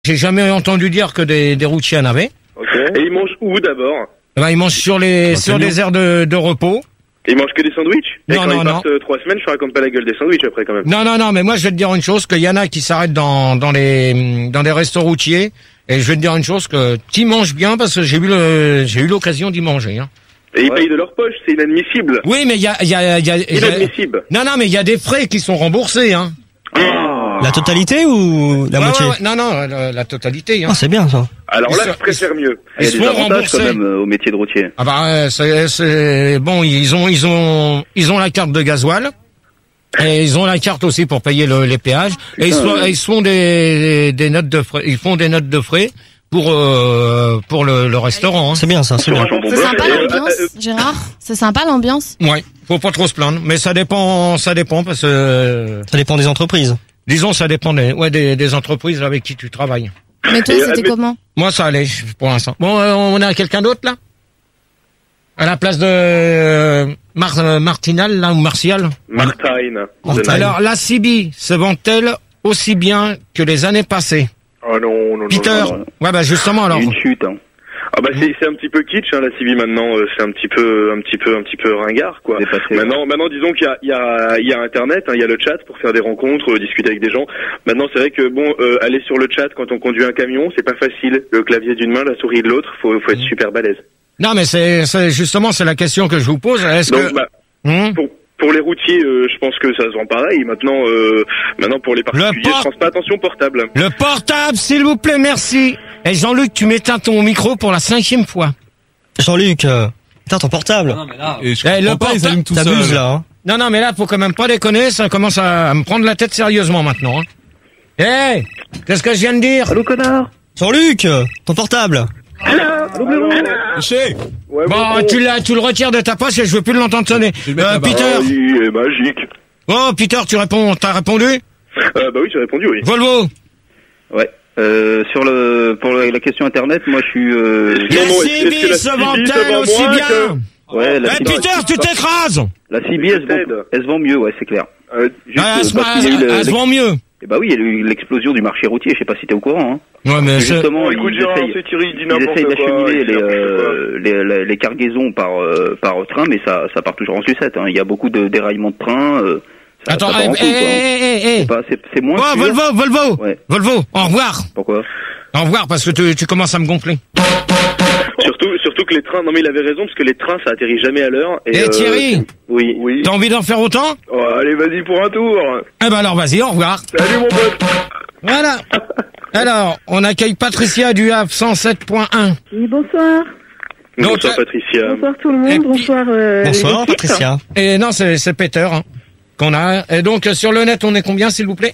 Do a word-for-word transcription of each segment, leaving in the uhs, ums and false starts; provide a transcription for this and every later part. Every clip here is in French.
J'ai jamais entendu dire que des, des routiers en avaient. Okay. Et ils mangent où d'abord? Ben, ils mangent sur les sur des aires de, de repos. Et ils mangent que des sandwichs? Et non, quand non, ils non. partent euh, trois semaines, je raconte pas la gueule des sandwichs après quand même. Non, non, non, mais moi je vais te dire une chose, qu'il y en a qui s'arrêtent dans dans les dans des restos routiers, et je vais te dire une chose, que tu manges bien parce que j'ai eu le j'ai eu l'occasion d'y manger. Hein. Et ils ouais. payent de leur poche, c'est inadmissible. Oui, mais il y a il y a il y a inadmissible. Non, non, mais il y a des frais qui sont remboursés, hein. Oh. La totalité ou la ouais, moitié? ouais, ouais. Non, non, la, la totalité. Hein. Oh, c'est bien ça. Alors là, je préfère mieux. Il y a des avantages quand même euh, au métier de routier. Ah bah c'est, c'est bon, ils ont ils ont ils ont la carte de gasoil et ils ont la carte aussi pour payer le, les péages. Putain, et ils, sont, ouais. ils font des des notes de frais, ils font des notes de frais pour euh, pour le, le restaurant. Hein. C'est bien ça, c'est bien. C'est sympa l'ambiance, Gérard. C'est sympa l'ambiance. Ouais, faut pas trop se plaindre, mais ça dépend, ça dépend parce que ça dépend des entreprises. Disons, ça dépend des ouais des, des entreprises avec qui tu travailles. Mais toi, c'était comment? Moi, ça allait pour l'instant. Bon, euh, on a quelqu'un d'autre là à la place de euh, Mar euh, Martinal là ou Martial. Martine. Alors la C B se vend-elle aussi bien que les années passées? Oh non, non, Peter. non, non, non. Ouais, bah justement alors. Une chute. Hein. Ah bah c'est c'est un petit peu kitsch hein, la C B maintenant, euh, c'est un petit peu un petit peu un petit peu ringard quoi. Maintenant maintenant disons qu'il y a il y a il y a internet, hein, il y a le chat pour faire des rencontres, euh, discuter avec des gens. Maintenant c'est vrai que bon euh, aller sur le chat quand on conduit un camion, c'est pas facile. Le clavier d'une main, la souris de l'autre, faut faut être mmh. super balèze. Non mais c'est c'est justement c'est la question que je vous pose, est-ce Donc, que bah, mmh. pour Pour les routiers, euh, je pense que ça se vend pareil. Maintenant, euh, maintenant pour les particuliers, por- je pense pas attention portable. Le portable, s'il vous plaît, merci. Et Jean-Luc, tu m'éteins ton micro pour la cinquième fois. Jean-Luc, euh, éteins ton portable. Non, mais là, et je eh, le pas, ils allument tout seul. T'abuses là. Hein. Non, non, mais là, faut quand même pas déconner. Ça commence à, à me prendre la tête sérieusement maintenant. Hein. Hé, hey, qu'est-ce que je viens de dire? Allô, connard. Jean-Luc, ton portable. Allô, allô, ouais, bon, bon, tu l'as, tu le retires de ta poche et je veux plus l'entendre sonner. Euh, Peter. Oh, il est magique. Oh, Peter, tu réponds, t'as répondu? Euh, bah oui, j'ai répondu, oui. Volvo. Ouais. Euh, sur le, pour la, la question internet, moi je suis, euh... La C B se vend-elle aussi bien? Que... Ouais, la hey, C B... Peter, tu t'écrases! La C B, elle, elle se vend mieux, ouais, c'est clair. Euh, juste, ah, elle, se, elle, elle se vend mieux. Eh bah oui, il y a eu l'explosion du marché routier, je sais pas si t'es au courant, hein. Ouais, mais justement, oh, écoute, ils essayent, ils essayent d'acheminer les, euh, les, les, les cargaisons par, euh, par train, mais ça, ça part toujours en sucette, hein. Il y a beaucoup de déraillements de train, euh, ça, Attends, ça part en eh, eh, eh, c'est, c'est moins oh, sûr. Volvo, Volvo, ouais. Volvo, au revoir. Pourquoi? Au revoir, parce que tu, tu commences à me gonfler. Surtout, surtout que les trains, non mais il avait raison, parce que les trains, ça atterrit jamais à l'heure. Et, et euh, Thierry? Oui, oui. T'as envie d'en faire autant? Oh, allez, vas-y pour un tour. Eh ben alors, vas-y, au revoir. Salut mon pote. Voilà. Alors, on accueille Patricia du Havre cent sept point un. Oui, bonsoir. Donc, bonsoir Patricia. Bonsoir tout le monde, puis... bonsoir euh, bonsoir Patricia. Et non, c'est, c'est Peter hein, qu'on a. Et donc, sur le net, on est combien, s'il vous plaît?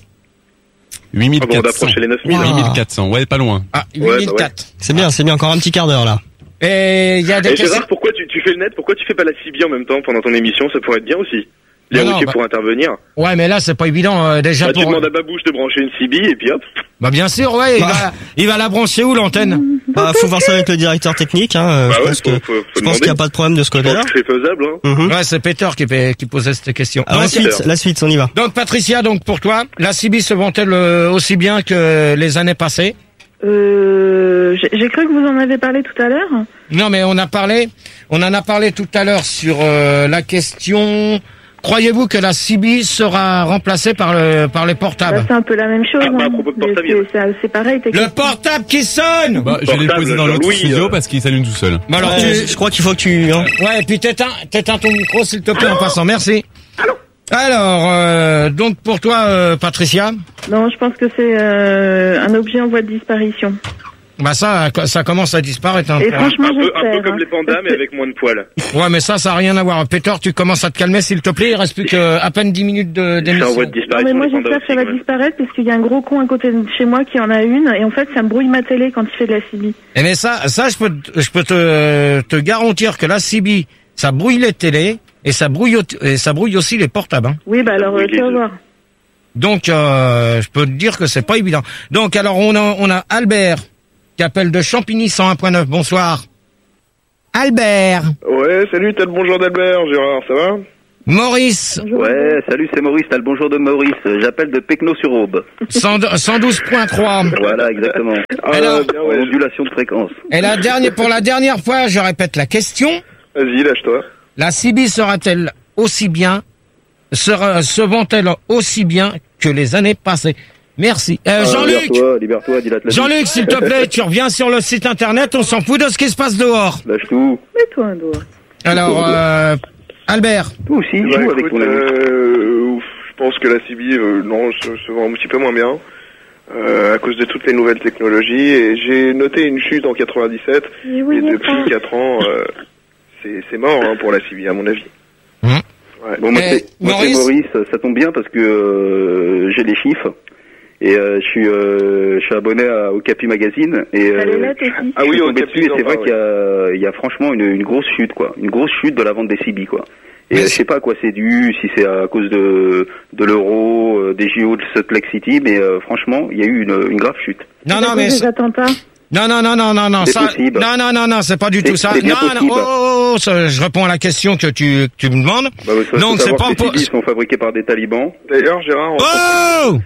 huit mille quatre cents. Ah bon, on approche les neuf mille. huit mille quatre cents, ouais, pas loin. Ah, huit mille quatre. Ouais, bah ouais. C'est bien, c'est bien, encore un petit quart d'heure là. Et il y a des Et questions... Gérard, pourquoi tu, tu fais le net? Pourquoi tu fais pas la C B en même temps pendant ton émission? Ça pourrait être bien aussi. Les routiers bah... pour intervenir. Ouais, mais là, c'est pas évident, euh, déjà bah, pour... Tu demandes à Babouche de brancher une C B et puis hop. Bah, bien sûr, ouais, bah... il va, il va la brancher où, l'antenne? Bah, faut voir ça avec le directeur technique, hein. Bah je ouais, pense faut, que, faut, faut je pense qu'il n'y a pas de problème de ce côté-là. C'est faisable, hein. Mm-hmm. Ouais, c'est Peter qui, qui posait cette question. Alors, la suite, la suite, on y va. Donc, Patricia, donc, pour toi, la C B se vend-elle euh, aussi bien que les années passées? Euh, j'ai, j'ai cru que vous en avez parlé tout à l'heure. Non, mais on a parlé, on en a parlé tout à l'heure sur euh, la question. Croyez-vous que la C B sera remplacée par le par les portables? Bah, c'est un peu la même chose. Ah, bah, à hein. propos de portable, c'est, c'est, c'est pareil. Le portable qui sonne. Bah, je l'ai posé dans l'autre studio euh... parce qu'il s'allume tout seul. Bah alors, ouais, tu... je crois qu'il faut que tu. Hein. Ouais, et puis t'éteins, t'éteins ton micro s'il te plaît en passant. Merci. Allô. Alors, euh, donc pour toi, euh, Patricia? Non, je pense que c'est euh, un objet en voie de disparition. Bah ça, ça commence à disparaître. Hein, et franchement, un, peu, un peu comme hein. les pandas, mais avec moins de poils. Ouais, mais ça, ça n'a rien à voir. Peter, tu commences à te calmer, s'il te plaît. Il reste plus que à peine dix minutes de, d'émission. C'est en voie de disparition. Non, mais moi, j'espère que ça va disparaître parce qu'il y a un gros con à côté de chez moi qui en a une et en fait, ça me brouille ma télé quand il fait de la C B. Eh mais ça, ça, je peux, je peux te, te garantir que la C B, ça brouille les télés et ça brouille, et ça brouille aussi les portables. Hein. Oui, bah alors, tu vas voir. Donc, euh, je peux te dire que c'est pas évident. Donc, alors, on a, on a Albert qui appelle de Champigny cent un point neuf. Bonsoir. Albert. Ouais, salut, t'as le bonjour d'Albert, Gérard, ça va? Maurice. Ouais, salut, c'est Maurice, t'as le bonjour de Maurice. J'appelle de Pecno-sur-Aube. cent douze point trois. Voilà, exactement. Alors, ouais, ondulation de fréquence. Et la dernière, pour la dernière fois, je répète la question. Vas-y, lâche-toi. La C B sera-t-elle aussi bien, sera, se vend-elle aussi bien que les années passées? Merci. Euh, Ah, Jean-Luc. Libère-toi, libère-toi, dis l'Atlantique. Jean-Luc, s'il te plaît, tu reviens sur le site internet, on s'en fout de ce qui se passe dehors. Lâche tout. Mets-toi un doigt. Alors, euh, Albert. Toi aussi, Bah, joue écoute, avec ton ami. euh, je pense que la C B, euh, non, se, se vend un petit peu moins bien. Euh, à cause de toutes les nouvelles technologies. Et j'ai noté une chute en quatre-vingt-dix-sept. Mais oui, et mais depuis pas. quatre ans, euh, c'est, c'est mort hein, pour la C B, à mon avis. Mmh. Ouais. Bon, moi, Eh, c'est, moi, c'est Maurice. Maurice, ça tombe bien parce que euh, j'ai les chiffres. Et euh, je suis euh, je suis abonné à, au Capi Magazine et T'as les euh, lettres aussi. Ah oui, je suis au tombé Capi, dessus et c'est non, vrai bah, qu'il y a il y a franchement une, une grosse chute quoi, une grosse chute de la vente des C B quoi. Et Mais euh, je sais pas à quoi c'est dû, si c'est à cause de de l'euro, euh, des J O de Salt Lake City, mais euh, franchement il y a eu une, une grave chute. Non, C'est non, à mais... cause des attentats. Non, non, non, non, non, non, C'est ça... possible. Non, non, non, non, c'est pas du C'est- tout ça. c'est bien Non, non, possible. oh, oh, oh, ça, je réponds à la question que tu, que tu me demandes. Bah, ouais, ça, faut Donc, c'est savoir pas... que les pour- C B sont fabriqués par des talibans. D'ailleurs, Gérard, en... Oh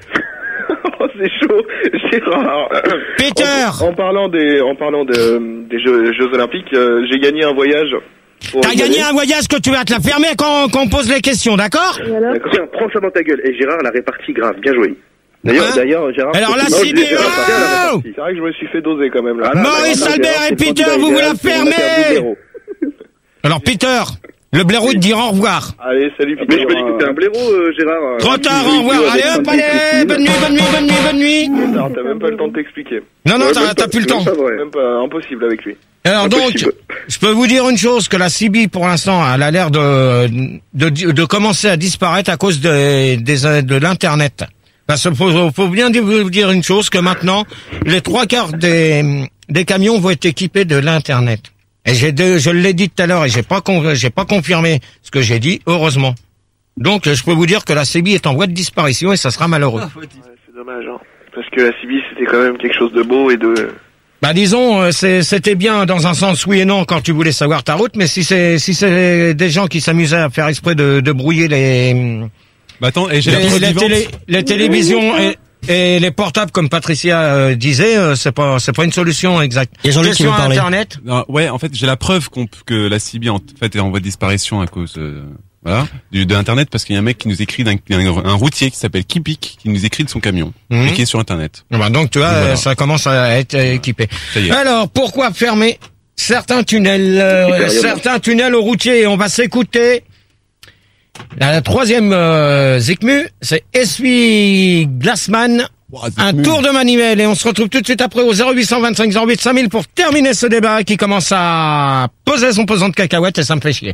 Oh, c'est chaud, Gérard. Peter. En, en parlant des, en parlant de, des Jeux, Jeux Olympiques, euh, j'ai gagné un voyage. pour T'as y gagné aller. un voyage que tu vas te la fermer quand, quand on pose les questions, d'accord? Et alors D'accord. Tiens, prends ça dans ta gueule. Et Gérard l'a réparti grave, bien joué. D'ailleurs, Hein d'ailleurs, Gérard. Alors là, Non, C B, je l'ai fait répartir, elle a oh réparti. C'est vrai que je me suis fait doser quand même là. Ah, là, Maurice, là, là, Albert Gérard, et c'est le Peter, candidat vous vous idéal, la c'est on a fait un fermez. double zéro. Alors, Peter, le blaireau te dire au revoir. Allez, salut Mais Peter. je peux dire que t'es un blaireau, euh, Gérard. Trop tard, Tu au joues revoir. avec Allez un hop, petit allez, Christine. bonne nuit, bonne nuit, bonne nuit, bonne nuit. Tard, t'as même pas le temps de t'expliquer. Non, non, Ouais, t'as même t'as pas- plus le temps. même pas vrai. Même pas impossible avec lui. Alors donc, Impossible. je peux vous dire une chose, que la C B, pour l'instant, elle a l'air de, de, de commencer à disparaître à cause de, des, de l'Internet. Parce qu'il faut, faut bien vous dire une chose, que maintenant, les trois quarts des, des camions vont être équipés de l'Internet. Et j'ai de, je l'ai dit tout à l'heure, et j'ai pas, con- j'ai pas confirmé ce que j'ai dit, heureusement. Donc, je peux vous dire que la C B est en voie de disparition et ça sera malheureux. Ouais, c'est dommage, hein. Parce que la C B, c'était quand même quelque chose de beau et de... Bah disons, euh, c'est- c'était bien dans un sens oui et non quand tu voulais savoir ta route, mais si c'est si c'est des gens qui s'amusaient à faire exprès de, de brouiller les Bah attends, et j'ai la les, preuve les vivante. télé- les télévisions et, et les portables comme Patricia euh, disait, euh, c'est pas c'est pas une solution exacte. Il y a Jean-Luc qui Question veut parler. Internet. Non, ouais, en fait, j'ai la preuve qu'on, que la C B en fait est en voie de disparition à cause euh, voilà du, de Internet parce qu'il y a un mec qui nous écrit d'un un, un routier qui s'appelle Kipik qui nous écrit de son camion Mhm. et qui est sur Internet. Bah, donc tu vois, Voilà. euh, ça commence à être équipé. Ça y est. Alors pourquoi fermer certains tunnels, euh, Hyper certains tunnels aux routiers? On va s'écouter. La, la troisième euh, Zikmu, c'est Essuie Glassman. Un tour de manivelle et on se retrouve tout de suite après au zéro huit cent vingt-cinq zéro huit cinq mille pour terminer ce débat qui commence à poser son pesant de cacahuètes et ça me fait chier.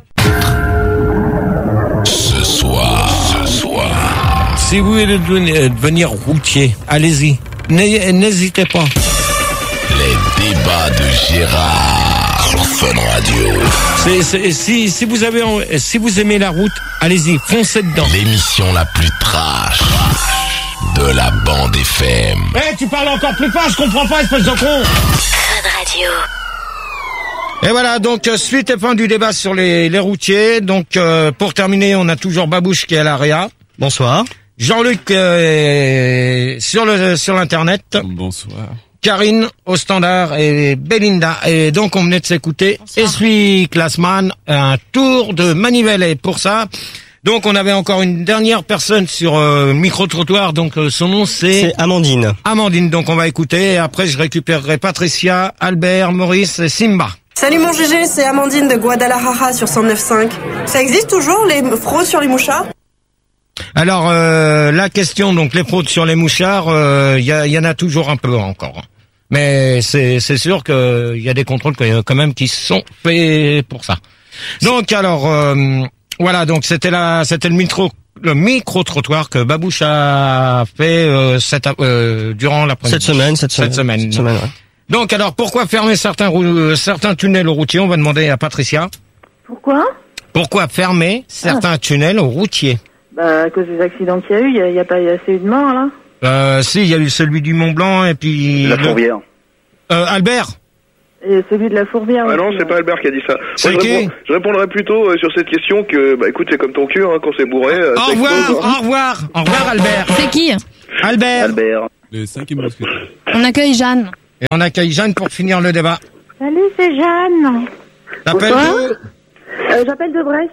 Ce soir, ce soir, Si vous voulez devenir, devenir routier, allez-y. N'hé- N'hésitez pas. les débats de Gérard sur Fun Radio. C'est- c'est- si, si vous avez, en- si vous aimez la route, allez-y, foncez dedans. L'émission la plus trash de la bande F M. Eh, tu parles encore plus fort, je comprends pas, espèce de con. Fun Radio. Et voilà, donc euh, suite et fin du débat sur les, les routiers. Donc euh, pour terminer, on a toujours Babouche qui est à l'A R E A. Bonsoir. Jean-Luc euh, sur le sur l'internet. Bonsoir. Karine au standard et Belinda. Et donc on venait de s'écouter Essuie Classman, un tour de manivelle. Et pour ça, donc on avait encore une dernière personne sur euh, micro-trottoir. Donc euh, son nom c'est C'est Amandine. Amandine. Donc on va écouter. Et après je récupérerai Patricia, Albert, Maurice et Simba. Salut mon G G, c'est Amandine de Guadalajara sur cent neuf cinq. Ça existe toujours les fraudes sur les mouchards? Alors euh, la question, donc les fraudes sur les mouchards, il euh, y, a, y en a toujours un peu encore. Mais c'est c'est sûr qu'il y a des contrôles quand même qui sont faits pour ça. Donc alors euh, voilà, donc c'était la c'était le micro le micro trottoir que Babouche a fait euh, cette, euh, durant l'après-midi. Cette semaine, cette semaine. Cette semaine. Cette semaine, ouais. Donc alors pourquoi fermer certains rou- euh, certains tunnels aux routiers? On va demander à Patricia. Pourquoi? Pourquoi fermer certains tunnels aux routiers? Bah, à cause des accidents qu'il y a eu, il y a, il y a pas eu assez eu de morts, là. Euh, si, il y a eu celui du Mont Blanc et puis La le- Fourvière. Euh, Albert. Et celui de la Fourvière. Ah non, aussi, c'est ouais. pas Albert qui a dit ça. C'est Moi, je, qui réponds- je répondrai plutôt euh, sur cette question que, bah écoute, c'est comme ton cul, hein, quand c'est bourré. euh, Au ça revoir, explose, hein. au revoir, au revoir Albert. C'est qui? Albert. Albert. Le cinquième mousquetaire. On accueille Jeanne. Et on accueille Jeanne pour finir le débat. Salut, c'est Jeanne. T'appelles Bonsoir. d'où? Euh, J'appelle de Brest.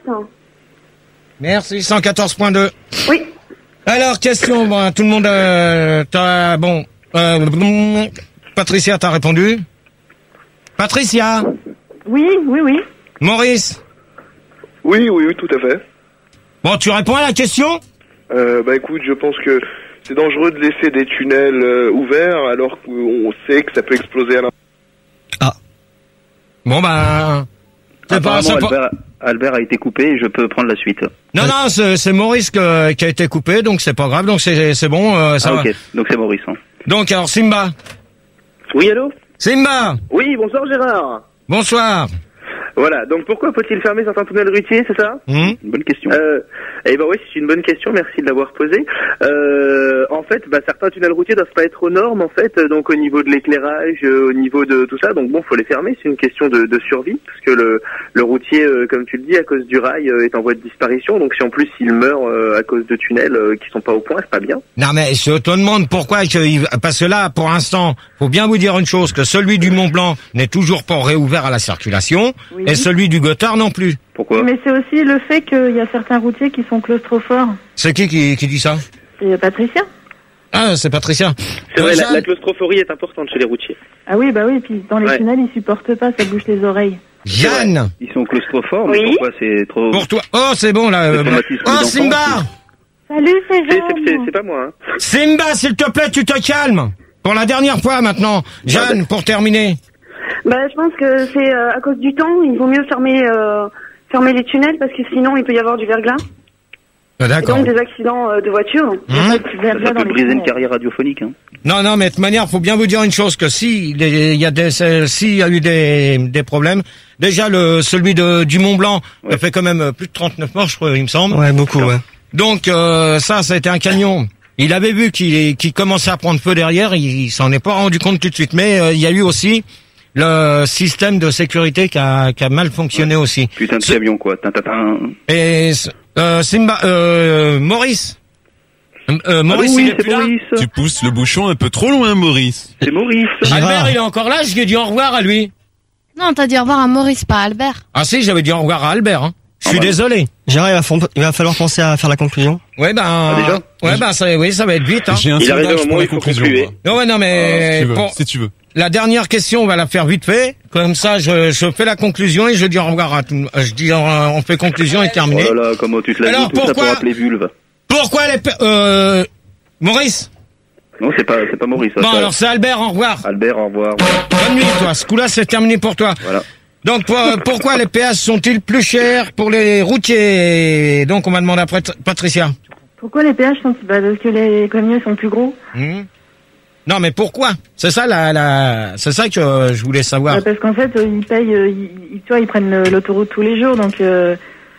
Merci, cent quatorze point deux. Oui. Alors, question, bon, tout le monde, euh, t'as, bon, euh, Patricia, t'as répondu? Patricia? Oui, oui, oui. Maurice? Oui, oui, oui, tout à fait. Bon, tu réponds à la question? Euh, bah écoute, je pense que c'est dangereux de laisser des tunnels euh, ouverts alors qu'on sait que ça peut exploser à l'intérieur. Bon, bah, c'est pas, Apparemment, c'est pas- Albert, Albert a été coupé et je peux prendre la suite. Non, non, c'est, c'est Maurice que- qui a été coupé, donc c'est pas grave, donc c'est, c'est bon, euh, ça Ah, va. ok. Donc c'est Maurice. Hein. Donc, alors, Simba. Oui, allô? Simba! Oui, bonsoir Gérard. Bonsoir. Voilà, donc pourquoi faut-il fermer certains tunnels routiers, c'est ça? Hum? Une bonne question. Euh, eh ben oui, c'est une bonne question, merci de l'avoir posée. Euh, en fait, bah, certains tunnels routiers doivent pas être aux normes, en fait, euh, donc au niveau de l'éclairage, euh, au niveau de tout ça, donc bon, faut les fermer, c'est une question de, de survie, parce que le, le routier, euh, comme tu le dis, à cause du rail, euh, est en voie de disparition, donc si en plus il meurt euh, à cause de tunnels euh, qui sont pas au point, c'est pas bien. Non, mais je te demande pourquoi que, il- parce que là, pour l'instant, faut bien vous dire une chose, que celui du Mont Blanc n'est toujours pas réouvert à la circulation, Oui. et celui du Gothard non plus. Pourquoi? Mais c'est aussi le fait qu'il y a certains routiers qui sont claustrophores. C'est qui, qui qui dit ça? C'est Patricia. Ah, c'est Patricia. C'est vrai, Euh, la, Jeanne la claustrophorie est importante chez les routiers. Ah oui, bah oui, puis dans les Ouais. tunnels, ils supportent pas, ça bouche les oreilles. Jeanne, Ils sont claustrophores, mais Oui. pourquoi c'est trop... pour toi. Oh, c'est bon, là. Le euh, traumatisme Oh, d'enfance, Simba! Salut, c'est C'est, c'est, c'est, Jeanne. c'est pas moi, hein. Simba, s'il te plaît, tu te calmes. Pour la dernière fois maintenant. Jeanne, pour terminer. Bah, je pense que c'est euh, à cause du temps. Il vaut mieux fermer, euh, fermer les tunnels parce que sinon il peut y avoir du verglas. Ah, Et d'accord. donc des accidents euh, de voiture. Il y a Hum. pas de verglas Ça dans peut les briser une tunnels. carrière radiophonique. Hein. Non, non, mais de toute manière, faut bien vous dire une chose, que si il y a des, s'il y a eu des, des problèmes, déjà le celui de du Mont Blanc Ouais. fait quand même plus de trente-neuf morts, je crois, il me semble. Ouais, beaucoup, ouais. Donc euh, ça, ça a été un camion. Il avait vu qu'il qu'il commençait à prendre feu derrière, il, il s'en est pas rendu compte tout de suite. Mais euh, il y a eu aussi le système de sécurité qui a, qui a mal fonctionné aussi. Putain de Ce- camion, quoi. Tin, tin, tin. Et euh, Simba, euh, Maurice, euh, Maurice, Allô, il oui, est c'est plus là. Maurice. Tu pousses le bouchon un peu trop loin, Maurice. C'est Maurice. Albert, Gérard. il est encore là. Je lui ai dit au revoir à lui. Non, t'as dit au revoir à Maurice, pas à Albert. Ah si, j'avais dit au revoir à Albert. Hein. Je suis Ah bah. désolé. Gérard, il va, fon- il va falloir penser à faire la conclusion. Ouais ben, Ah, déjà ouais ben, ça, oui, ça va être vite. Hein. J'ai un Il arrive un sondage moment pour où la il faut conclusion. conclure. moi. Non, ouais, non, Ah, mais si tu veux. pour Si tu veux. la dernière question, on va la faire vite fait. Comme ça, je, je fais la conclusion et je dis au revoir à tout. Je dis, on, on fait conclusion et terminé. Oh là là, comment tu te l'as Alors, dit, tout ça pourquoi pour appeler vulve. Pourquoi les, pe- euh, Maurice? Non, c'est pas, c'est pas Maurice. ça, Bon, ça- alors c'est Albert. Au revoir. Albert, au revoir. Bonne nuit, toi. Ce coup-là, c'est terminé pour toi. Voilà. Donc, pour- pourquoi les péages sont-ils plus chers pour les routiers? Donc, on m'a demandé après Patricia. Pourquoi les péages sont... Bah, parce que les camions sont plus gros. Hmm. Non, mais pourquoi? C'est ça la, la, c'est ça que euh, je voulais savoir. Bah, parce qu'en fait, euh, ils payent... euh, ils, ils- tu vois, ils prennent le- l'autoroute tous les jours, donc... euh,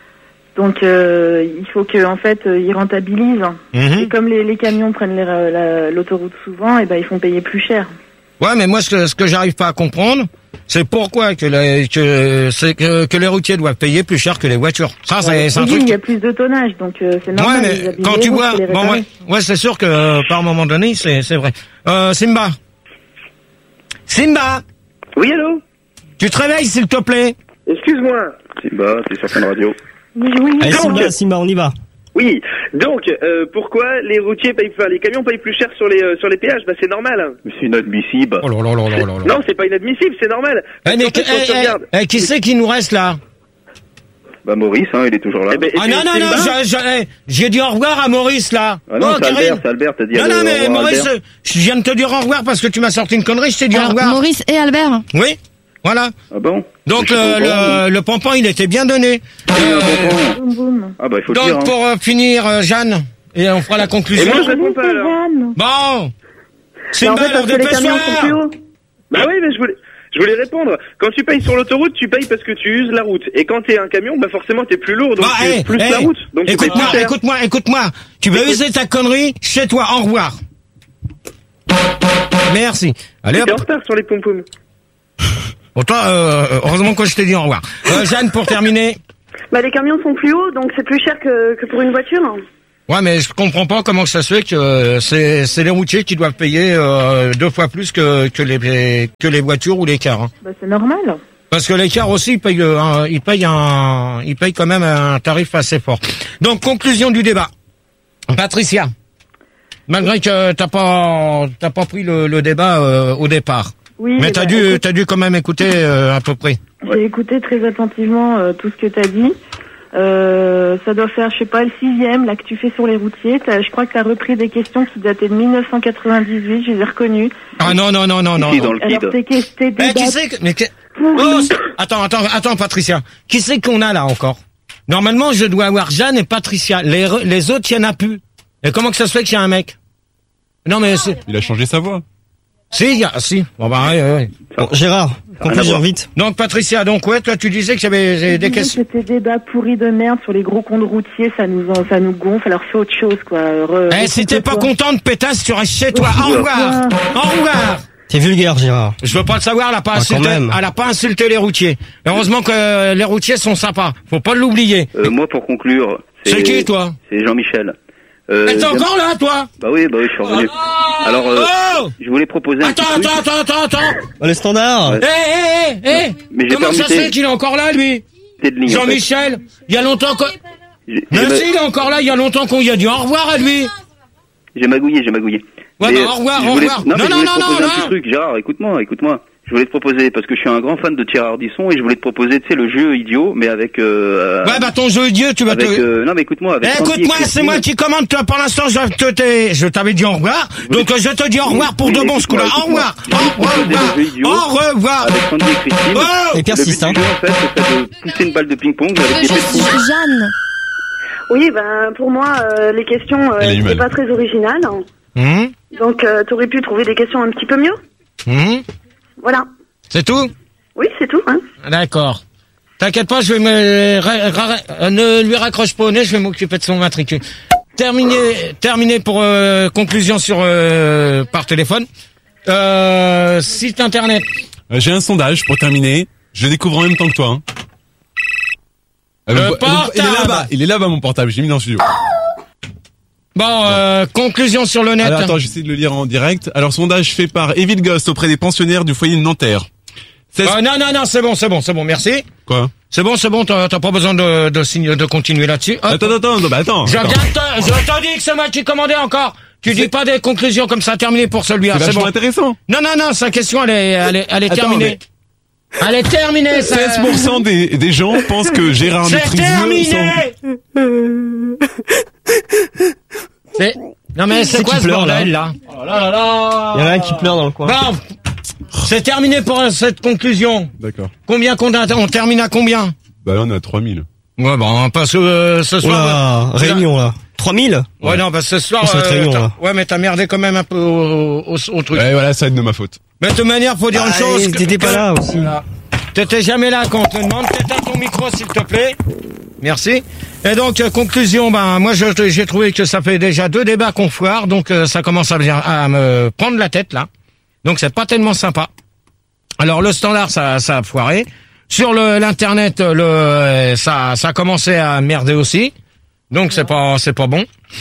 donc, euh, il faut que, en fait, euh, ils rentabilisent. Mhm. Et comme les, les camions prennent les- la- l'autoroute souvent, et ben ils font payer plus cher. Ouais, mais moi, ce que, ce que j'arrive pas à comprendre, c'est pourquoi que, les, que, c'est que, que les routiers doivent payer plus cher que les voitures. Ça, c'est, c'est un Oui, truc. il y a plus de tonnage, donc euh, c'est Ouais, normal. mais ils abîment quand les tu routes, vois, faut les bon, réparer. ouais, ouais, c'est sûr que euh, par un moment donné, c'est, c'est vrai. Euh, Simba, Simba, Oui, allô? tu te réveilles s'il te plaît. Excuse-moi. Simba, c'est sur Fun Radio. Oui, oui. Allez, Donc- Simba, Simba, on y va. Oui, donc euh, pourquoi les routiers payent, enfin, les camions payent plus cher sur les euh, sur les péages? Bah c'est normal. Mais c'est inadmissible. Oh là là là là là là. Non, c'est pas inadmissible, c'est normal. Eh, mais En fait, quand eh, tu eh, regardes- eh, qui c'est qui nous reste là? Bah Maurice, hein, il est toujours là. Eh ben, et Ah puis non, non, non, Simba, je- je- eh, j'ai dit au revoir à Maurice là. Ah non, Oh, c'est Karine. Albert, c'est Albert, t'as dit Non, allô, non, au mais revoir, Maurice, Albert. euh, je viens de te dire au revoir parce que tu m'as sorti une connerie, je t'ai dit au Alors, revoir. Maurice et Albert. Oui, voilà. Ah bon? Donc Je suis pas au courant, le, le, le pompon, il était bien donné. Euh, Boum, boum. Ah bah il faut le donc dire. Hein. pour euh, finir, euh, Jeanne, et on fera la Et conclusion. moi je réponds Salut, pas c'est alors. Jeanne. Bon, Bah, en Simba, fait, alors parce que les camions sont plus dépêche-toi. hauts. Bah oui, mais je voulais, je voulais répondre. Quand tu payes sur l'autoroute, tu payes parce que tu uses la route. Et quand t'es un camion, bah forcément t'es plus lourd, donc Bah, tu eh, uses plus eh, la route. Donc tu payes écoute-moi, plus cher. écoute-moi, écoute-moi. Tu vas user ta connerie chez toi. Au revoir. Merci. Allez, T'es en hop. retard sur les pom-poms. Bon, toi, euh, heureusement que je t'ai dit au revoir. Euh, Jeanne, pour terminer. Bah, les camions sont plus hauts, donc c'est plus cher que, que pour une voiture. Ouais, mais je comprends pas comment ça se fait que euh, c'est c'est les routiers qui doivent payer euh, deux fois plus que que les que les voitures ou les cars. Hein. Bah, c'est normal. Parce que les cars aussi, ils payent, euh, un, ils payent un, ils payent quand même un tarif assez fort. Donc, conclusion du débat. Patricia, malgré que t'as pas, t'as pas pris le, le débat euh, au départ. Oui. Mais t'as bah, dû, écoute, t'as dû quand même écouter euh, à peu près. J'ai écouté très attentivement euh, tout ce que t'as dit. Euh, ça doit faire, je sais pas, le sixième, là, que tu fais sur les routiers. T'as, je crois que t'as repris des questions qui dataient de mille neuf cent quatre-vingt-dix-huit, je les ai reconnues. Ah non, non, non, non, non. Dans le Alors, t'es, t'es, t'es Eh, qui c'est que, mais que- oh, attends, attends, attends, Patricia. Qui c'est qu'on a là encore? Normalement, je dois avoir Jeanne et Patricia. Les, re- les autres, il y en a plus. Et comment que ça se fait qu'il y a un mec? Non, mais c'est... Il a changé sa voix. Si, il y a, si. Bon, bah, ouais, ouais. Bon, Gérard, conclusion vite. Donc, Patricia, donc, ouais, toi, tu disais que j'avais Je des disais questions. que ces débats pourris de merde sur les gros comptes routiers, ça nous, en- ça nous gonfle. Alors fais autre chose, quoi. Re- Eh, si t'es pas contente, pétasse, tu restes chez toi. Au revoir. Au revoir. T'es vulgaire, Gérard. Je veux pas le savoir, elle a pas Ah, insulté, quand même. elle a pas insulté les routiers. Heureusement que euh, les routiers sont sympas. Faut pas l'oublier. Euh, moi, pour conclure, C'est qui, toi? C'est Jean-Michel. Euh, Eh, t'es j'aime- encore là, toi? Bah oui, bah oui, je suis revenu. Alors, euh, Oh! je voulais proposer un Attends, petit truc. attends, attends, attends, attends. Oh, les standards. Ouais. Eh, eh, eh, eh. Mais j'ai Comment ça se permuté. fait qu'il est encore là, lui? C'est de ligne, en fait. Jean-Michel, il y a longtemps que... J'ai- Mais j'ai- si, il est encore là, il y a longtemps qu'on y a dit au revoir à lui. J'ai magouillé, j'ai magouillé. Ouais, Mais, bah, au revoir, je au voulais- revoir. Non, mais Non, je non, voulais non, te proposer non, un petit non. truc. Gérard, écoute-moi, écoute-moi. Je voulais te proposer, parce que je suis un grand fan de Thierry Ardisson, et je voulais te proposer, tu sais, le jeu idiot, mais avec... Euh, Ouais, bah, ton jeu idiot, tu vas avec, te... euh, non, mais écoute-moi, avec Eh, Sandy et écoute-moi, c'est Christine. moi qui commande, toi, pour l'instant, je te, t'ai- je t'avais dit au revoir, donc euh, je te dis au revoir pour Oui, de mais bon ce coup-là. écoute-moi, Au revoir, écoute-moi. au revoir, Le jeu idiot, au revoir. Avec Sandy et Christine. Oh Et persiste, Le hein. but du jeu, en fait, ce serait de pousser une balle de ping-pong avec des Je suis pétous. Jeanne. Oui, ben pour moi, euh, les questions, euh, Elle a eu c'est mal. pas très original. Hum, Donc, euh, t'aurais pu trouver des questions un petit peu mieux. hum. Voilà. C'est tout? Oui, c'est tout. Hein. D'accord. T'inquiète pas, je vais me... ra- ra- euh, ne lui raccroche pas au nez, je vais m'occuper de son matricule. Terminé, terminé pour euh, conclusion sur euh, par téléphone. Euh, site internet. Euh, J'ai un sondage pour terminer. Je le découvre en même temps que toi. Hein. Euh, Le vous- vous- il est portable. là-bas. Il est là-bas, mon portable. J'ai mis dans le studio. Bon, euh, conclusion sur le net. Alors attends, j'essaie de le lire en direct. Alors sondage fait par Evil Ghost auprès des pensionnaires du foyer de Nanterre. seize Euh, non, non, non, c'est bon, c'est bon, c'est bon, merci. Quoi? C'est bon, c'est bon, t'as t'as pas besoin de, de, signer- de continuer là-dessus. Hop. Attends, attends, non, bah attends. Je viens attends. de te, je te dis que c'est moi qui commandais encore. Tu dis pas des conclusions comme ça, terminé pour celui-là, C'est c'est vachement bon. intéressant. Non, non, non, sa question, elle est, elle est, elle est Attends, terminée. Elle est terminée, ça. seize pour cent des, des gens pensent que Gérard C'est maîtrise mieux terminé. C'est, non mais c'est C'est quoi qui ce pleure, bordel, là? Oh là là là. Il y en a un qui pleure dans le coin. Bon. C'est terminé pour euh, cette conclusion. D'accord. Combien qu'on a, on termine à combien? Bah là, on est à trois mille. Ouais, bon, parce que euh, ce Oh soir. là, euh, réunion là. trois mille. Ouais, non, parce que ce soir. Oh, cette réunion, t'as- là. ouais, mais t'as merdé quand même un peu au, au, au truc. Ouais, voilà, ça va être de ma faute. Mais de toute manière, faut dire Ah, une chose. que- t'étais pas que- là aussi. Voilà. T'étais jamais là quand on te demande. T'éteins ton micro, s'il te plaît. Merci. Et donc, euh, conclusion, ben, moi, je- j'ai trouvé que ça fait déjà deux débats qu'on foire, donc euh, ça commence à, bien- à me prendre la tête, là. Donc, c'est pas tellement sympa. Alors, le standard, ça, ça a foiré. Sur le l'internet, le euh, ça, ça a commencé à merder aussi. Donc, c'est pas, c'est pas bon.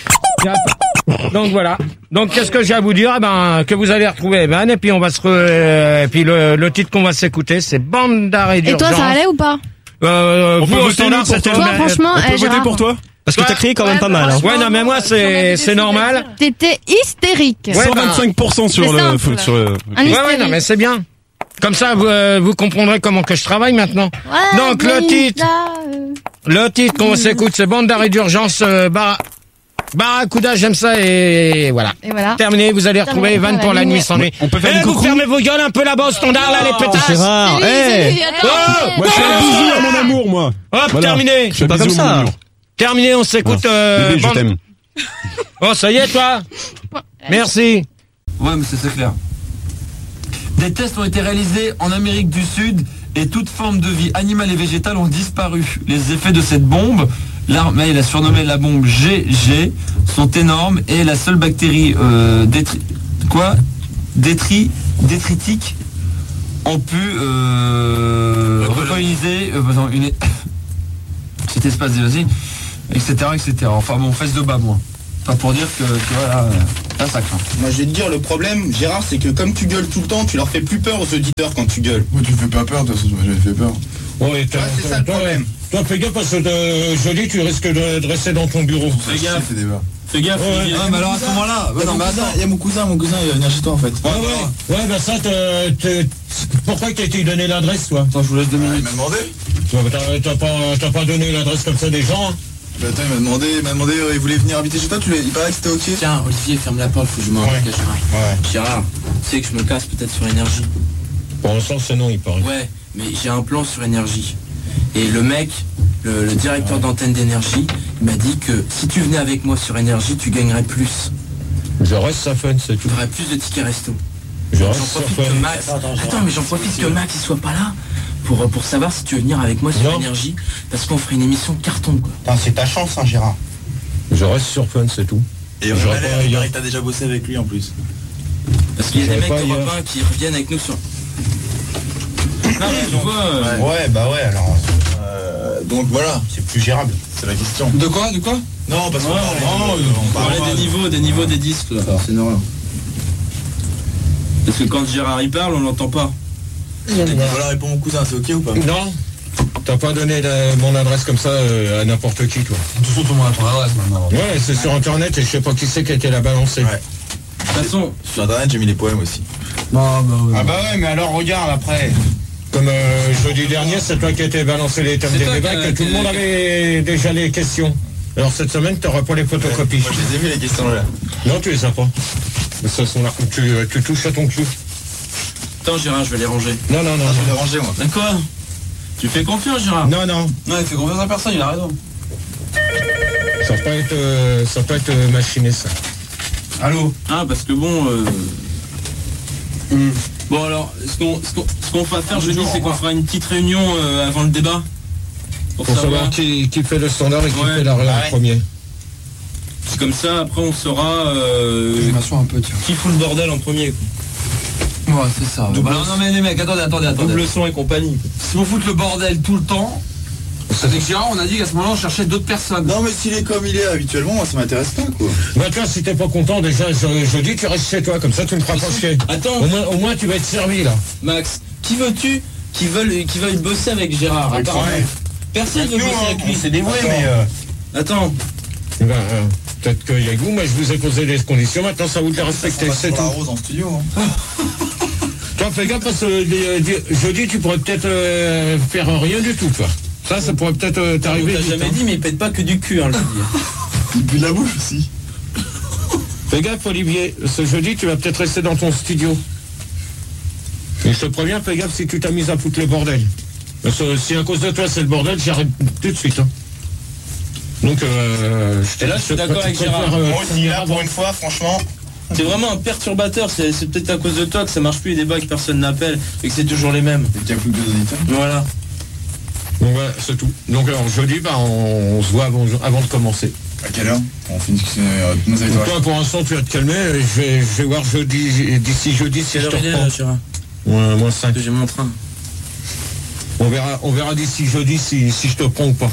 Donc voilà. Donc qu'est-ce que j'ai à vous dire? Eh ben que vous allez retrouver Ben et puis on va se re... et puis le, le titre qu'on va s'écouter c'est Bande d'arrêt Et d'urgence. toi, ça allait ou pas? Euh, On vous peut au voter, standard nous, pour c'était toi Toi, le- franchement, On peut eh, voter Gérard, pour toi? Parce que t'as crié quand même pas mal. Hein. Ouais non mais moi c'est c'est normal. T'étais hystérique. Ouais, cent vingt-cinq pour cent sur C'est le, simple. sur le, Un Ouais ouais hystérique. non mais c'est bien. Comme ça vous euh, vous comprendrez comment que je travaille maintenant. Ouais, Donc le mais titre là, euh, le titre qu'on s'écoute c'est Bande d'arrêt d'urgence euh, Bar Barracuda, j'aime ça et voilà. Et voilà. Terminé, vous allez retrouver Terminé, Van pour la ligne. nuit sans nuit. On peut faire Eh, des vous coucous. fermez vos gueules un peu là-bas au standard là les pétasses. Gérard, Salut, hey. salut, attends. Oh, Moi, je fais un bisou à mon amour, moi. Hop, Voilà. terminé. Je fais un pas bisou comme à mon ça. amour. Terminé, on s'écoute. Voilà. Euh, Bébé, je Bande- t'aime. Oh, ça y est, toi. Merci. Ouais, mais c'est c'est clair. Des tests ont été réalisés en Amérique du Sud et toute forme de vie animale et végétale ont disparu. Les effets de cette bombe, l'armée l'a surnommée la bombe G G, sont énormes et la seule bactérie euh, détri... quoi détri... détritique ont pu euh, recoloniser euh, pardon, une... cet espace dévasté, et cetera, et cetera. Enfin bon, fesse de bas, moi. Pas pour dire que, tu vois, là, là, ça craint. Moi, je vais te dire, le problème, Gérard, c'est que comme tu gueules tout le temps, tu leur fais plus peur aux auditeurs quand tu gueules. Moi, tu me fais pas peur, de toute façon, tu m'as jamais fait peur. Ouais, t'as, ouais, c'est ça le problème. Toi, fais gaffe parce que euh, jeudi, tu risques de, de rester dans ton bureau. Fais gaffe. Fais gaffe. Ouais, ah, mais alors à ce moment-là, ouais, non, mais attends, il y a mon cousin, mon cousin, il va venir chez toi en fait. Ouais, ouais, ouais, bah ça, t'es, t'es... pourquoi t'as été donné l'adresse, toi? Attends, je vous laisse deux minutes. Il m'a demandé. T'as, t'as, pas, t'as pas donné l'adresse comme ça des gens, hein? Bah attends, il m'a demandé, il m'a demandé, euh, il voulait venir habiter chez toi, tu lui... il paraît que c'était ok. Tiens, Olivier, ferme la porte, faut que je m'en ouais. cache. Ouais. Gérard, tu sais que je me casse peut-être sur énergie. Pour l'instant, c'est non, il paraît. Ouais, mais j'ai un plan sur énergie. Et le mec, le, le directeur ouais. d'antenne d'énergie, il m'a dit que si tu venais avec moi sur énergie, tu gagnerais plus. Je reste ça fun, c'est tout. Tu aurais plus de tickets resto. Je reste j'en profite que Max. Attends, attends, mais j'en profite que Max il soit pas là. Pour, pour savoir si tu veux venir avec moi sur non. énergie, parce qu'on ferait une émission carton quoi. Putain, c'est ta chance hein Gérard. Je reste sur fun, c'est tout. Et on dirait que t'as déjà bossé avec lui en plus. Parce qu'il y a des mecs Europe un qui reviennent avec nous sur... Non mais tu vois... Euh... Ouais bah ouais alors... Euh, donc voilà. C'est plus gérable. C'est la question. De quoi De quoi Non parce que... Ouais, non, non, on parlait des niveaux, des niveaux des disques là. C'est normal. Parce que quand Gérard il parle, on l'entend pas. Voilà, réponds mon cousin, c'est ok ou pas? Non, t'as pas donné la, mon adresse comme ça euh, à n'importe qui, toi. De toute façon, tout le monde a ton adresse maintenant. Ouais, c'est sur internet et je sais pas qui c'est qui a été la balancée. Ouais. De toute façon, sur internet, j'ai mis les poèmes aussi. Ah bah ouais, ah bah ouais mais alors regarde après. Comme euh, jeudi dernier, c'est toi qui as été balancé les thèmes des débats, que tout le monde avait déjà les questions. Alors cette semaine, t'auras pas les photocopies. Moi, je les ai mis les questions là. Non, tu les as pas. De toute façon, là, tu, tu touches à ton cul. Attends Gérard, je vais les ranger. Non, non, non. Ah, je vais les ranger moi. D'accord. Tu fais confiance Gérard? Non, non. Non, il fait confiance à personne, il a raison. Ça va pas être, euh, ça va pas être euh, machiné ça. Allô? Ah, parce que bon... Euh... Mm. Bon alors, ce qu'on, ce qu'on, ce qu'on va faire jeudi, c'est qu'on fera une petite réunion euh, avant le débat. Pour, pour savoir, savoir qui, qui fait le standard et qui ouais. fait l'arrière ah ouais. premier. C'est comme ça, après on saura euh, un peu, qui fout le bordel en premier. Quoi. Ouais, c'est ça. Bah, non mais les mecs, attendez, attendez, attendez. Double son et compagnie. Si on fout le bordel tout le temps, c'est que Gérard, on a dit qu'à ce moment-là, on cherchait d'autres personnes. Non mais s'il est comme il est habituellement, moi ça m'intéresse pas quoi. Bah toi, si t'es pas content, déjà, je, je dis tu restes chez toi, comme ça tu me feras pas chier. Attends. Au moins, au moins tu vas être servi là. Max, qui veux-tu qui veulent, qui veulent bosser avec Gérard? Ouais, personne veut bosser hein, avec lui. C'est dévoué mais... Euh... Attends. Ben, euh, peut-être qu'il y a que vous, mais je vous ai posé les conditions, maintenant ça vous les respecter, c'est tout. La rose en studio. Hein. Toi, fais gaffe parce que euh, jeudi, tu pourrais peut-être euh, faire rien du tout, toi. Ça, ça pourrait peut-être euh, t'arriver. T'as jamais hein. dit, mais il pète pas que du cul, hein, le Il pue de la bouche aussi. Fais gaffe, Olivier. Ce jeudi, tu vas peut-être rester dans ton studio. Et je te préviens, fais gaffe si tu t'as mis à foutre le bordel. Parce que si à cause de toi, c'est le bordel, j'arrête tout de suite. Hein. Donc, euh, je, là, je suis d'accord avec Gérard. Euh, Moi aussi, là, pour une fois, franchement... C'est vraiment un perturbateur, c'est, c'est peut-être à cause de toi que ça marche plus les débats, que personne n'appelle et que c'est toujours les mêmes. Et qu'il y a plus que deux auditeurs. Voilà. Donc voilà, c'est tout. Donc alors jeudi, bah, on, on se voit avant, avant de commencer. À quelle heure? On finit euh, nos Donc toi, pour l'instant, tu vas te calmer. Je vais, je vais voir jeudi, d'ici jeudi si je te reprends. Ouais, moins cinq. J'ai mon train. On verra, on verra d'ici jeudi si, si je te prends ou pas.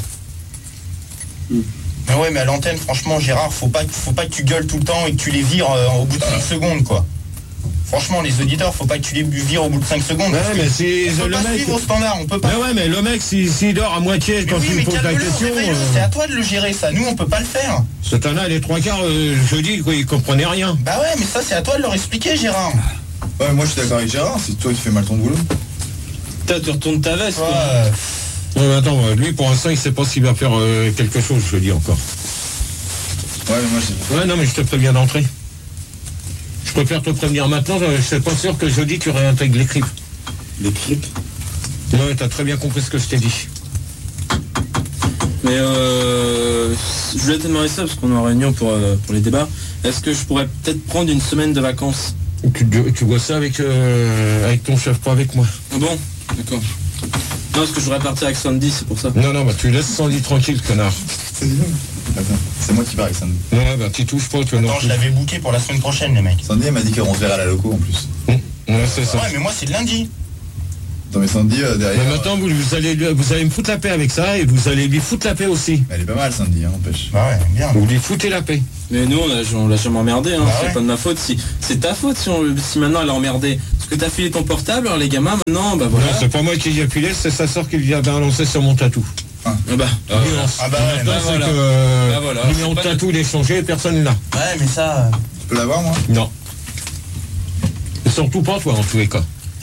Mm. Mais ouais, mais à l'antenne, franchement, Gérard, faut pas, faut pas que tu gueules tout le temps et que tu les vires euh, au bout de cinq secondes, quoi. Franchement, les auditeurs, faut pas que tu les vires au bout de cinq secondes. Ouais, mais si on peut le pas mec... suivre au standard, on peut pas. Mais ouais, mais le mec, s'il si, si dort à moitié mais quand oui, tu me poses la question... Euh... C'est à toi de le gérer, ça. Nous, on peut pas le faire. Ce temps-là, les trois quarts, euh, jeudi, quoi, il comprenait rien. Bah ouais, mais ça, c'est à toi de leur expliquer, Gérard. Ouais, moi, je suis d'accord avec Gérard, c'est toi qui fais mal ton boulot. Putain, tu retournes ta veste, ouais. Quoi. Ouais, mais attends, lui, pour l'instant, il sait pas s'il va faire euh, quelque chose, je le dis encore. Ouais, mais moi, je... Ouais, non, mais je te préviens d'entrer. Je préfère te prévenir maintenant, je suis pas sûr que jeudi, tu réintègres les clips. Les clips? Ouais, t'as très bien compris ce que je t'ai dit. Mais euh, je voulais te demander ça, parce qu'on est en réunion pour, euh, pour les débats. Est-ce que je pourrais peut-être prendre une semaine de vacances? Tu, tu vois ça avec, euh, avec ton chef, pas avec moi. Ah bon? D'accord. Non, parce que je voudrais partir avec Sandy, c'est pour ça. Non, non, bah tu laisses Sandy tranquille, connard. C'est bien. Attends, c'est moi qui pars avec Sandy. Ouais, bah tu touches pas, tu vois. Attends, je l'avais booké pour la semaine prochaine, les mecs. Sandy m'a dit qu'on se verra à la loco en plus. Mmh. Ouais, c'est ça. Ouais, mais moi, c'est le lundi. Attends, mais Sandy, euh, derrière... Mais maintenant, vous, vous, allez, vous allez me foutre la paix avec ça, et vous allez lui foutre la paix aussi. Elle est pas mal, Sandy, hein, n'empêche. Bah ouais, bien. Vous lui foutez la paix. Mais nous, on l'a, on l'a jamais emmerdé, hein. Bah c'est ouais. pas de ma faute. Si, c'est ta faute si, on, si maintenant elle a emmerdé. Parce que t'as filé ton portable, alors les gamins, maintenant, bah voilà. Non, c'est pas moi qui l'ai filé, c'est sa soeur qui vient balancer sur mon tatou. Ah bah, Ah, Ah bah ouais, maintenant, bah c'est voilà. que euh, Bah voilà. le numéro de C'est pas- tatou il est changé, personne là. Ouais, mais ça... Tu peux l'avoir, moi? Non. Et surtout pas toi, en tous les cas.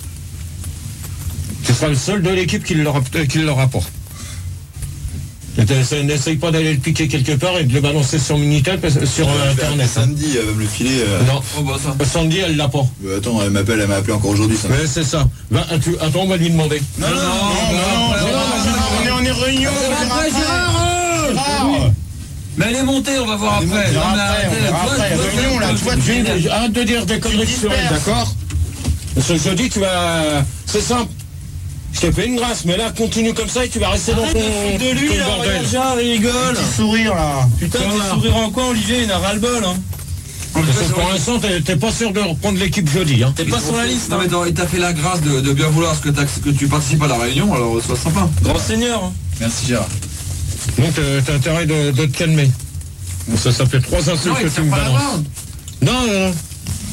Tu seras le seul de l'équipe qui l'aura, euh, qui l'aura pas. Et t'essa- N'essaye pas d'aller le piquer quelque part et de le balancer sur Minitel, parce- sur Ouais, euh, je vais Internet. appeler Sandy, elle va me le filer. euh. Non. Oh bah ça. Sandy, elle l'a pas. Euh, attends, elle m'appelle, elle m'a appelé encore aujourd'hui, Sandy. Mais c'est ça. Va, tu, attends, on va lui demander. Non, non, non, non, non, Gérard, on est en réunion. Après, Gérard, mais elle est montée, on va voir Elle est après. montée, Non, mais après, arrêtez, on verra toi, après, toi, réunion, toi, là, toi, toi, tu tu- viens de- Arrête de dire des conneries sur elle, disperses. d'accord? Ce jeudi, tu vas... C'est simple. Je t'ai fait une grâce, mais là, continue comme ça et tu vas rester dans Arrête ton, de foutre de lui, ton là, bordel. regarde, Gérard, il rigole. Petit sourire, là. Putain, Tiens, tes là. sourires en coin, Olivier, il a ras-le-bol, hein. Parce que pour l'instant, t'es t'es pas sûr de reprendre l'équipe jeudi, hein. T'es pas sur la liste, Non hein. mais attends, il t'a fait la grâce de, de bien vouloir ce que, t'as- que tu participes à la réunion, alors sois sympa. Grand seigneur, hein. Merci, Gérard. Donc, euh, t'as intérêt de, de te calmer. Ça, ça fait trois insultes Non, que il tu tire me pas la balances. barre. Non, non, non.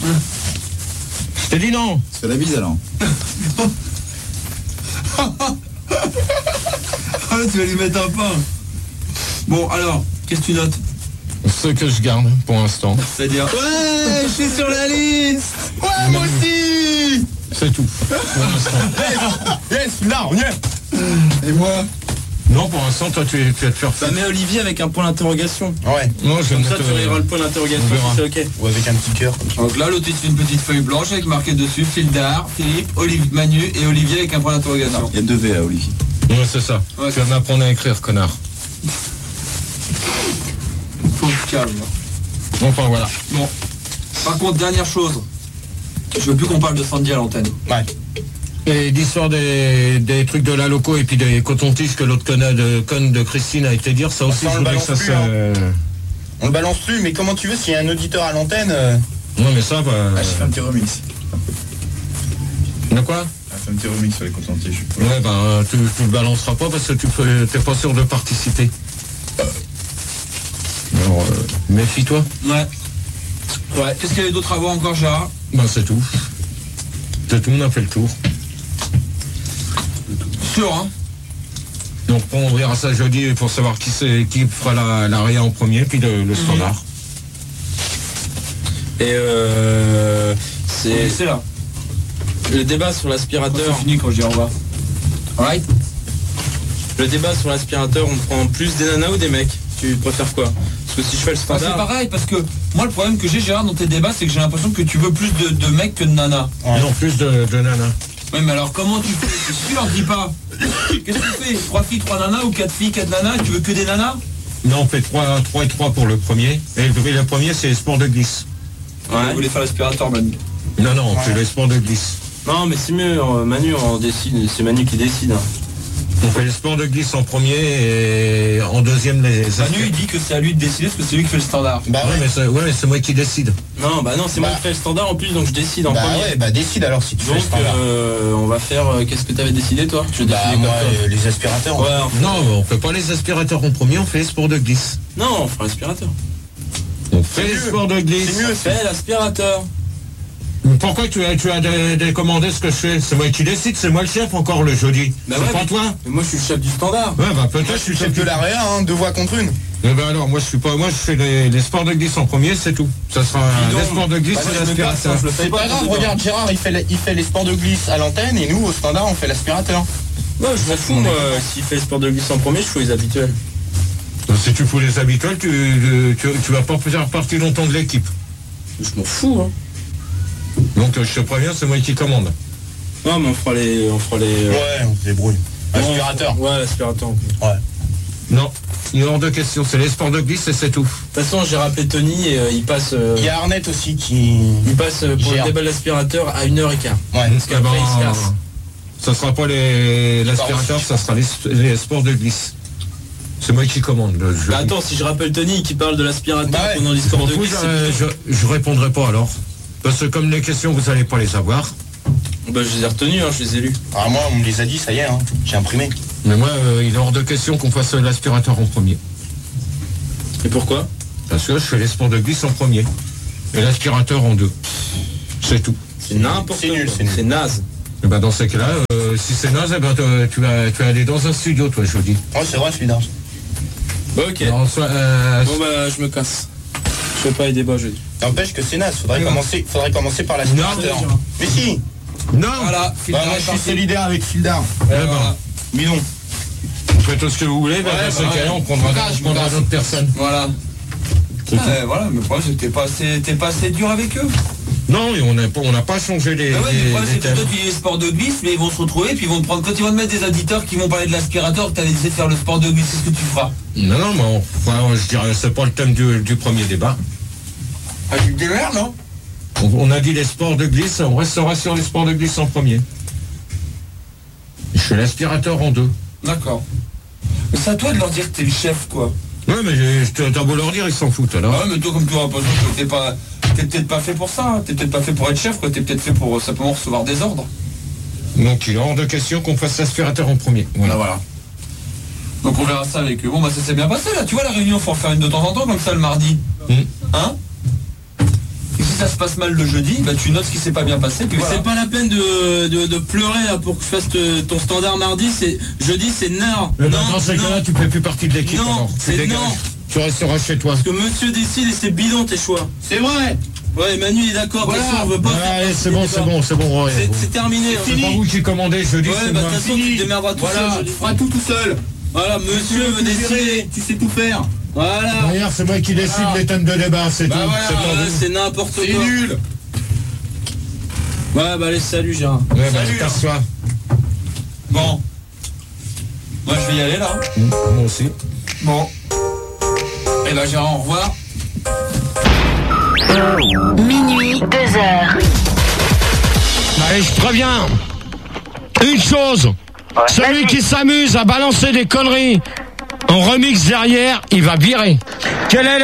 Je t'ai dit non. Tu fais la bise, alors. Ah, tu vas lui mettre un pain. Bon, alors, qu'est-ce que tu notes? Ce que je garde pour l'instant. C'est-à-dire... Ouais, je suis sur la liste. Ouais, moi aussi. C'est tout. Pour l'instant. Yes, là, on y est. Et moi? Non, pour l'instant, toi, tu, tu vas te faire Bah, mets Olivier avec un point d'interrogation. Ouais. Non, je vais Comme ça, mettre, tu verras euh, le point d'interrogation, on verra. si c'est ok. Ou avec un petit cœur. comme ça. Donc là, l'autre, c'est une petite feuille blanche avec marqué dessus Fildar, Philippe, Olivier, Manu et Olivier avec un point d'interrogation. Il y a deux V à Olivier. Ouais, c'est ça. Ouais, tu vas m'apprendre à écrire, connard. Faut se calme. Enfin, voilà. Bon. Par contre, dernière chose. Je veux plus qu'on parle de Sandy à l'antenne. Ouais. Et l'histoire des, des trucs de la loco et puis des cotons-tiges que l'autre conne de, conne de Christine a été dire, ça aussi, Ça, on je le voudrais que balance ça plus, se... hein. On le balance plus, mais comment tu veux, s'il y a un auditeur à l'antenne... euh, Non, mais ça, bah... Ah, j'ai fait un petit remix. De quoi? Ah, fait un petit remix sur les coton-tiges. Ouais, ben, tu, tu le balanceras pas parce que tu peux, t'es pas sûr de participer. Alors, euh, méfie-toi. Ouais. Ouais. Qu'est-ce qu'il y avait d'autre à voir encore, Gérard? Ben, c'est tout. C'est tout, on a fait le tour. Sûr, hein? Donc, on verra ça jeudi pour savoir qui c'est, qui fera la, la réa en premier, puis le, le standard. Et euh... C'est... C'est là. Le débat sur l'aspirateur... C'est fini quand je dis au revoir. Alright. Le débat sur l'aspirateur, on prend plus des nanas ou des mecs? Tu préfères quoi? Parce que si je fais le Bah, standard... c'est pareil, parce que moi, le problème que j'ai, Gérard, dans tes débats, c'est que j'ai l'impression que tu veux plus de, de mecs que de nanas. Non, plus de, de nanas. Oui, mais alors comment tu fais? Si tu leur dis pas, qu'est-ce que tu fais? Trois filles, trois nanas ou quatre filles, quatre nanas? Tu veux que des nanas? Non, on fait trois et trois pour le premier. Et le, le premier, c'est les sports de glisse. Ouais. Vous voulez faire l'aspirateur, Manu? Non, non, on fait les sports de glisse. Non, mais c'est mieux, euh, Manu, on décide, c'est Manu qui décide. hein. On fait les sports de glisse en premier et en deuxième les... Manu, il dit que c'est à lui de décider parce que c'est lui qui fait le standard. Bah ouais, ouais. mais c'est, ouais, mais c'est moi qui décide. Non, bah non, c'est moi Bah. qui fais le standard en plus, donc je décide en Bah premier. ouais, bah décide alors si tu fais le Donc, standard. euh, on va faire... euh, Qu'est-ce que t'avais décidé, toi? Je Bah décidais moi, comme toi. euh, les aspirateurs. Ouais, on fait- Non, on fait pas les aspirateurs en premier, on fait les sports de glisse. Non, on fera l'aspirateur. On fait les sports de glisse. C'est mieux, c'est... Fais l'aspirateur. Pourquoi tu as, tu as dé- décommandé ce que je fais? C'est moi qui décide, c'est moi le chef encore le jeudi. Bah c'est ouais, pas mais- toi? Mais moi, je suis le chef du standard. Ouais, bah peut-être Moi, je je suis suis chef de la réa, hein, deux voix contre une. Eh ben alors, moi je suis pas, moi je fais les, les sports de glisse en premier, c'est tout. Ça sera Dis les donc. sports de glisse Bah, et moi, je me casse, l'aspirateur. hein, je le fais C'est pas pas, grave, je sais regarde Gérard, il fait, la- il fait les sports de glisse à l'antenne et nous, au standard, on fait l'aspirateur. Ouais, je m'en fous, moi. S'il fait le sport de glisse en premier, je fais les habituels. Si tu fous les habituels, tu, tu, tu vas pas faire partie longtemps de l'équipe. Je m'en fous, hein. Donc euh, je te préviens, c'est moi qui commande. Non, mais on fera les... On fera les euh, Ouais, on se débrouille. Aspirateur. Ouais, l'aspirateur. De Ouais. Non, il est hors de question, c'est les sports de glisse et c'est tout. toute façon, j'ai rappelé Tony et euh, il passe... euh, Il y a Arnett aussi qui... Il passe euh, pour Gère. le débat de l'aspirateur à une heure et quart. Ouais. Parce qu'après, Eh ben, il se casse. ça sera pas les l'aspirateur, ça sera les, les sports de glisse. C'est moi qui commande. Le jeu. Bah attends, si je rappelle Tony qui parle de l'aspirateur Bah ouais. pendant les Je sports m'en de fous, glisse, je, c'est plutôt- je, je répondrai pas alors. Parce que comme les questions, vous allez pas les avoir. Bah, je les ai retenus, hein, je les ai lus. Ah, moi, on me les a dit, ça y est, hein. J'ai imprimé. Mais moi, euh, il est hors de question qu'on fasse l'aspirateur en premier. Et pourquoi? Parce que je fais les sports de glisse en premier. Et l'aspirateur en deux. C'est tout. C'est n'importe quoi. C'est naze. Et ben dans ces cas-là, euh, si c'est naze, eh ben, tu, vas, tu vas aller dans un studio, toi, je vous dis. Ouais, c'est vrai, je suis naze. Bah, ok. Non, soit, euh, bon, bah, je me casse. Je fais pas les débats jeudi. N'empêche que c'est naze. Faudrait, commencer, faudrait commencer par l'aspirateur. Mais si. Non. Voilà. Bah, moi, je suis solidaire avec Fildar. Eh ben, Bidon. Faites tout ce que vous voulez, ben, dans ces cas-là, on prendra, je prendra d'autres personnes. Voilà. Ouais, voilà, mais le problème, c'est que t'es pas assez, t'es pas assez dur avec eux. Non, et on n'a pas, on n'a pas changé les. Ah ouais, les, le problème, c'est que thèmes. toi, tu dis les sports de glisse, mais ils vont se retrouver, puis ils vont te prendre. Quand ils vont te mettre des auditeurs qui vont parler de l'aspirateur, que t'avais décidé de faire le sport de glisse, c'est ce que tu feras. Non, non, mais on, enfin, je dirais, c'est pas le thème du, du premier débat. Ah, tu te démerdes, non? On, on a dit les sports de glisse, on restera sur les sports de glisse en premier. Je fais l'aspirateur en deux. D'accord. Mais c'est à toi de leur dire que t'es le chef, quoi. Ouais, mais j'ai- t'as beau leur dire, ils s'en foutent alors. Ah ouais, mais toi, comme tu auras pas que t'es pas. T'es peut-être pas fait pour ça, hein. T'es peut-être pas fait pour être chef, quoi. T'es peut-être fait pour euh, simplement recevoir des ordres. Donc il est hors de question qu'on fasse l'aspirateur en premier. Voilà. Ah, voilà. Donc on verra ça avec eux. Bon, bah ça s'est bien passé là. Tu vois, la réunion, faut en faire une de temps en temps, comme ça le mardi. Mmh. Hein? Et si ça se passe mal le jeudi, bah tu notes ce qui s'est pas bien passé. Puis voilà. C'est pas la peine de, de, de pleurer là, pour que je fasse te- ton standard mardi. C'est jeudi, c'est non. Mais non, dans ces non. cas-là, tu fais plus partie de l'équipe. Non, alors. Tu c'est dégages. non. Tu resteras chez toi. Parce que monsieur décide et c'est bidon tes choix. C'est vrai. Ouais, Manu il est d'accord. Voilà. De toute façon, on veut pas. Ouais, faire allez, partie c'est des bon, débats. c'est bon, c'est bon. Ouais, C'est bon. c'est terminé. C'est hein. pas vous qui commandez jeudi, Ouais, c'est bah de moi. toute façon tu te démerderas tout Voilà, seul. tu feras tout tout seul. Voilà, monsieur veut décider. Tu sais tout faire. Voilà. D'ailleurs, c'est moi qui décide Ah. les thèmes de débat, c'est Bah tout. voilà, c'est pas Ouais, vous. c'est n'importe quoi. C'est nul. Ouais, bah allez, salut Gérard. Ouais, bah, Salut, casse-toi. Bon. Moi je vais y aller là. Mmh, moi aussi. Bon. Et bah Gérard, au revoir. Minuit, deux heures. Allez, je préviens. Une chose. Celui qui s'amuse à balancer des conneries en remix derrière, il va virer. Quel est le...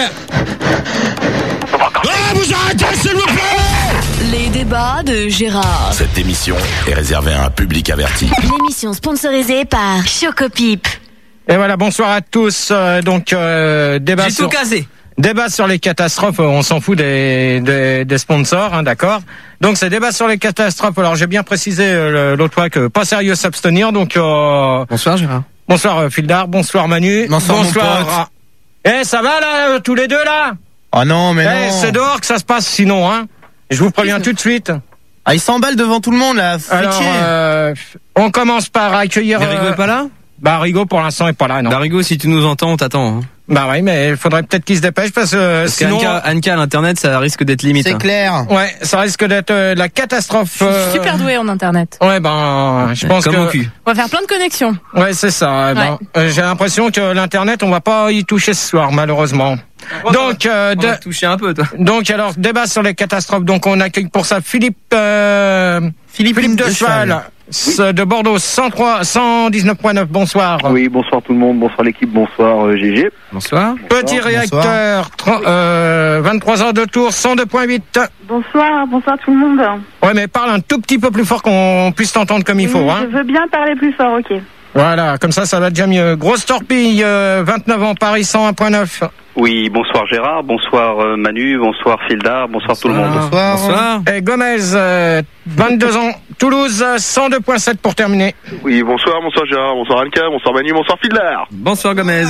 Ah, vous arrêtez, s'il vous plaît! Les débats de Gérard. Cette émission est réservée à un public averti. L'émission sponsorisée par Chocopip. Et voilà, bonsoir à tous. Euh, donc, euh, débat J'ai sur... tout casé. Débat sur les catastrophes, on s'en fout des, des, des sponsors, hein, d'accord. Donc c'est débat sur les catastrophes. Alors j'ai bien précisé euh, l'autre fois que pas sérieux s'abstenir. Donc euh, Bonsoir Gérard. bonsoir euh, Fildar, bonsoir Manu, Bonsoir, mon pote. ah. Eh ça va là, euh, tous les deux là? Oh non, mais Eh, c'est dehors que ça se passe sinon, hein. Je vous préviens tout de suite. Ah, il s'emballe devant tout le monde là. Fais Alors chier. euh, on commence par accueillir. Darigo euh, est pas là? Bah Rigo pour l'instant est pas là, non. Darigo, si tu nous entends, on t'attend. Hein. Bah oui, mais il faudrait peut-être qu'il se dépêche parce que Parce sinon. qu'Anka, Anka à l'internet, ça risque d'être limite. C'est hein. clair. Ouais, ça risque d'être euh, la catastrophe. Je suis euh, super douée en internet. Ouais, ben, je pense Comme que. au cul. On va faire plein de connexions. Ouais, c'est ça. eh ben, Ouais. euh, j'ai l'impression que l'internet, on va pas y toucher ce soir, malheureusement. Donc, euh, On va de- te toucher un peu, toi. donc alors débat sur les catastrophes. Donc, on accueille pour ça Philippe, euh, Philippe, Philippe de, de Cheval, Cheval. s- de Bordeaux, cent trois, cent dix-neuf point neuf. Bonsoir. Oui, bonsoir tout le monde, bonsoir l'équipe, bonsoir euh, G G. Bonsoir. Petit réacteur, trente, euh, vingt-trois heures de tour, cent deux point huit. Bonsoir, bonsoir tout le monde. Ouais, mais parle un tout petit peu plus fort qu'on puisse t'entendre comme il faut, Oui, hein. Je veux bien parler plus fort, ok. Voilà, comme ça, ça va déjà mieux. Grosse torpille, euh, vingt-neuf ans, Paris, cent un point neuf. Oui, bonsoir Gérard, bonsoir euh, Manu, bonsoir Fildar, bonsoir, tout le monde. Bonsoir. Bonsoir. Et Gomez, euh, vingt-deux ans, Toulouse, cent deux point sept pour terminer. Oui, bonsoir, bonsoir Gérard, bonsoir Anka, bonsoir Manu, bonsoir Fildar. Bonsoir Gomez.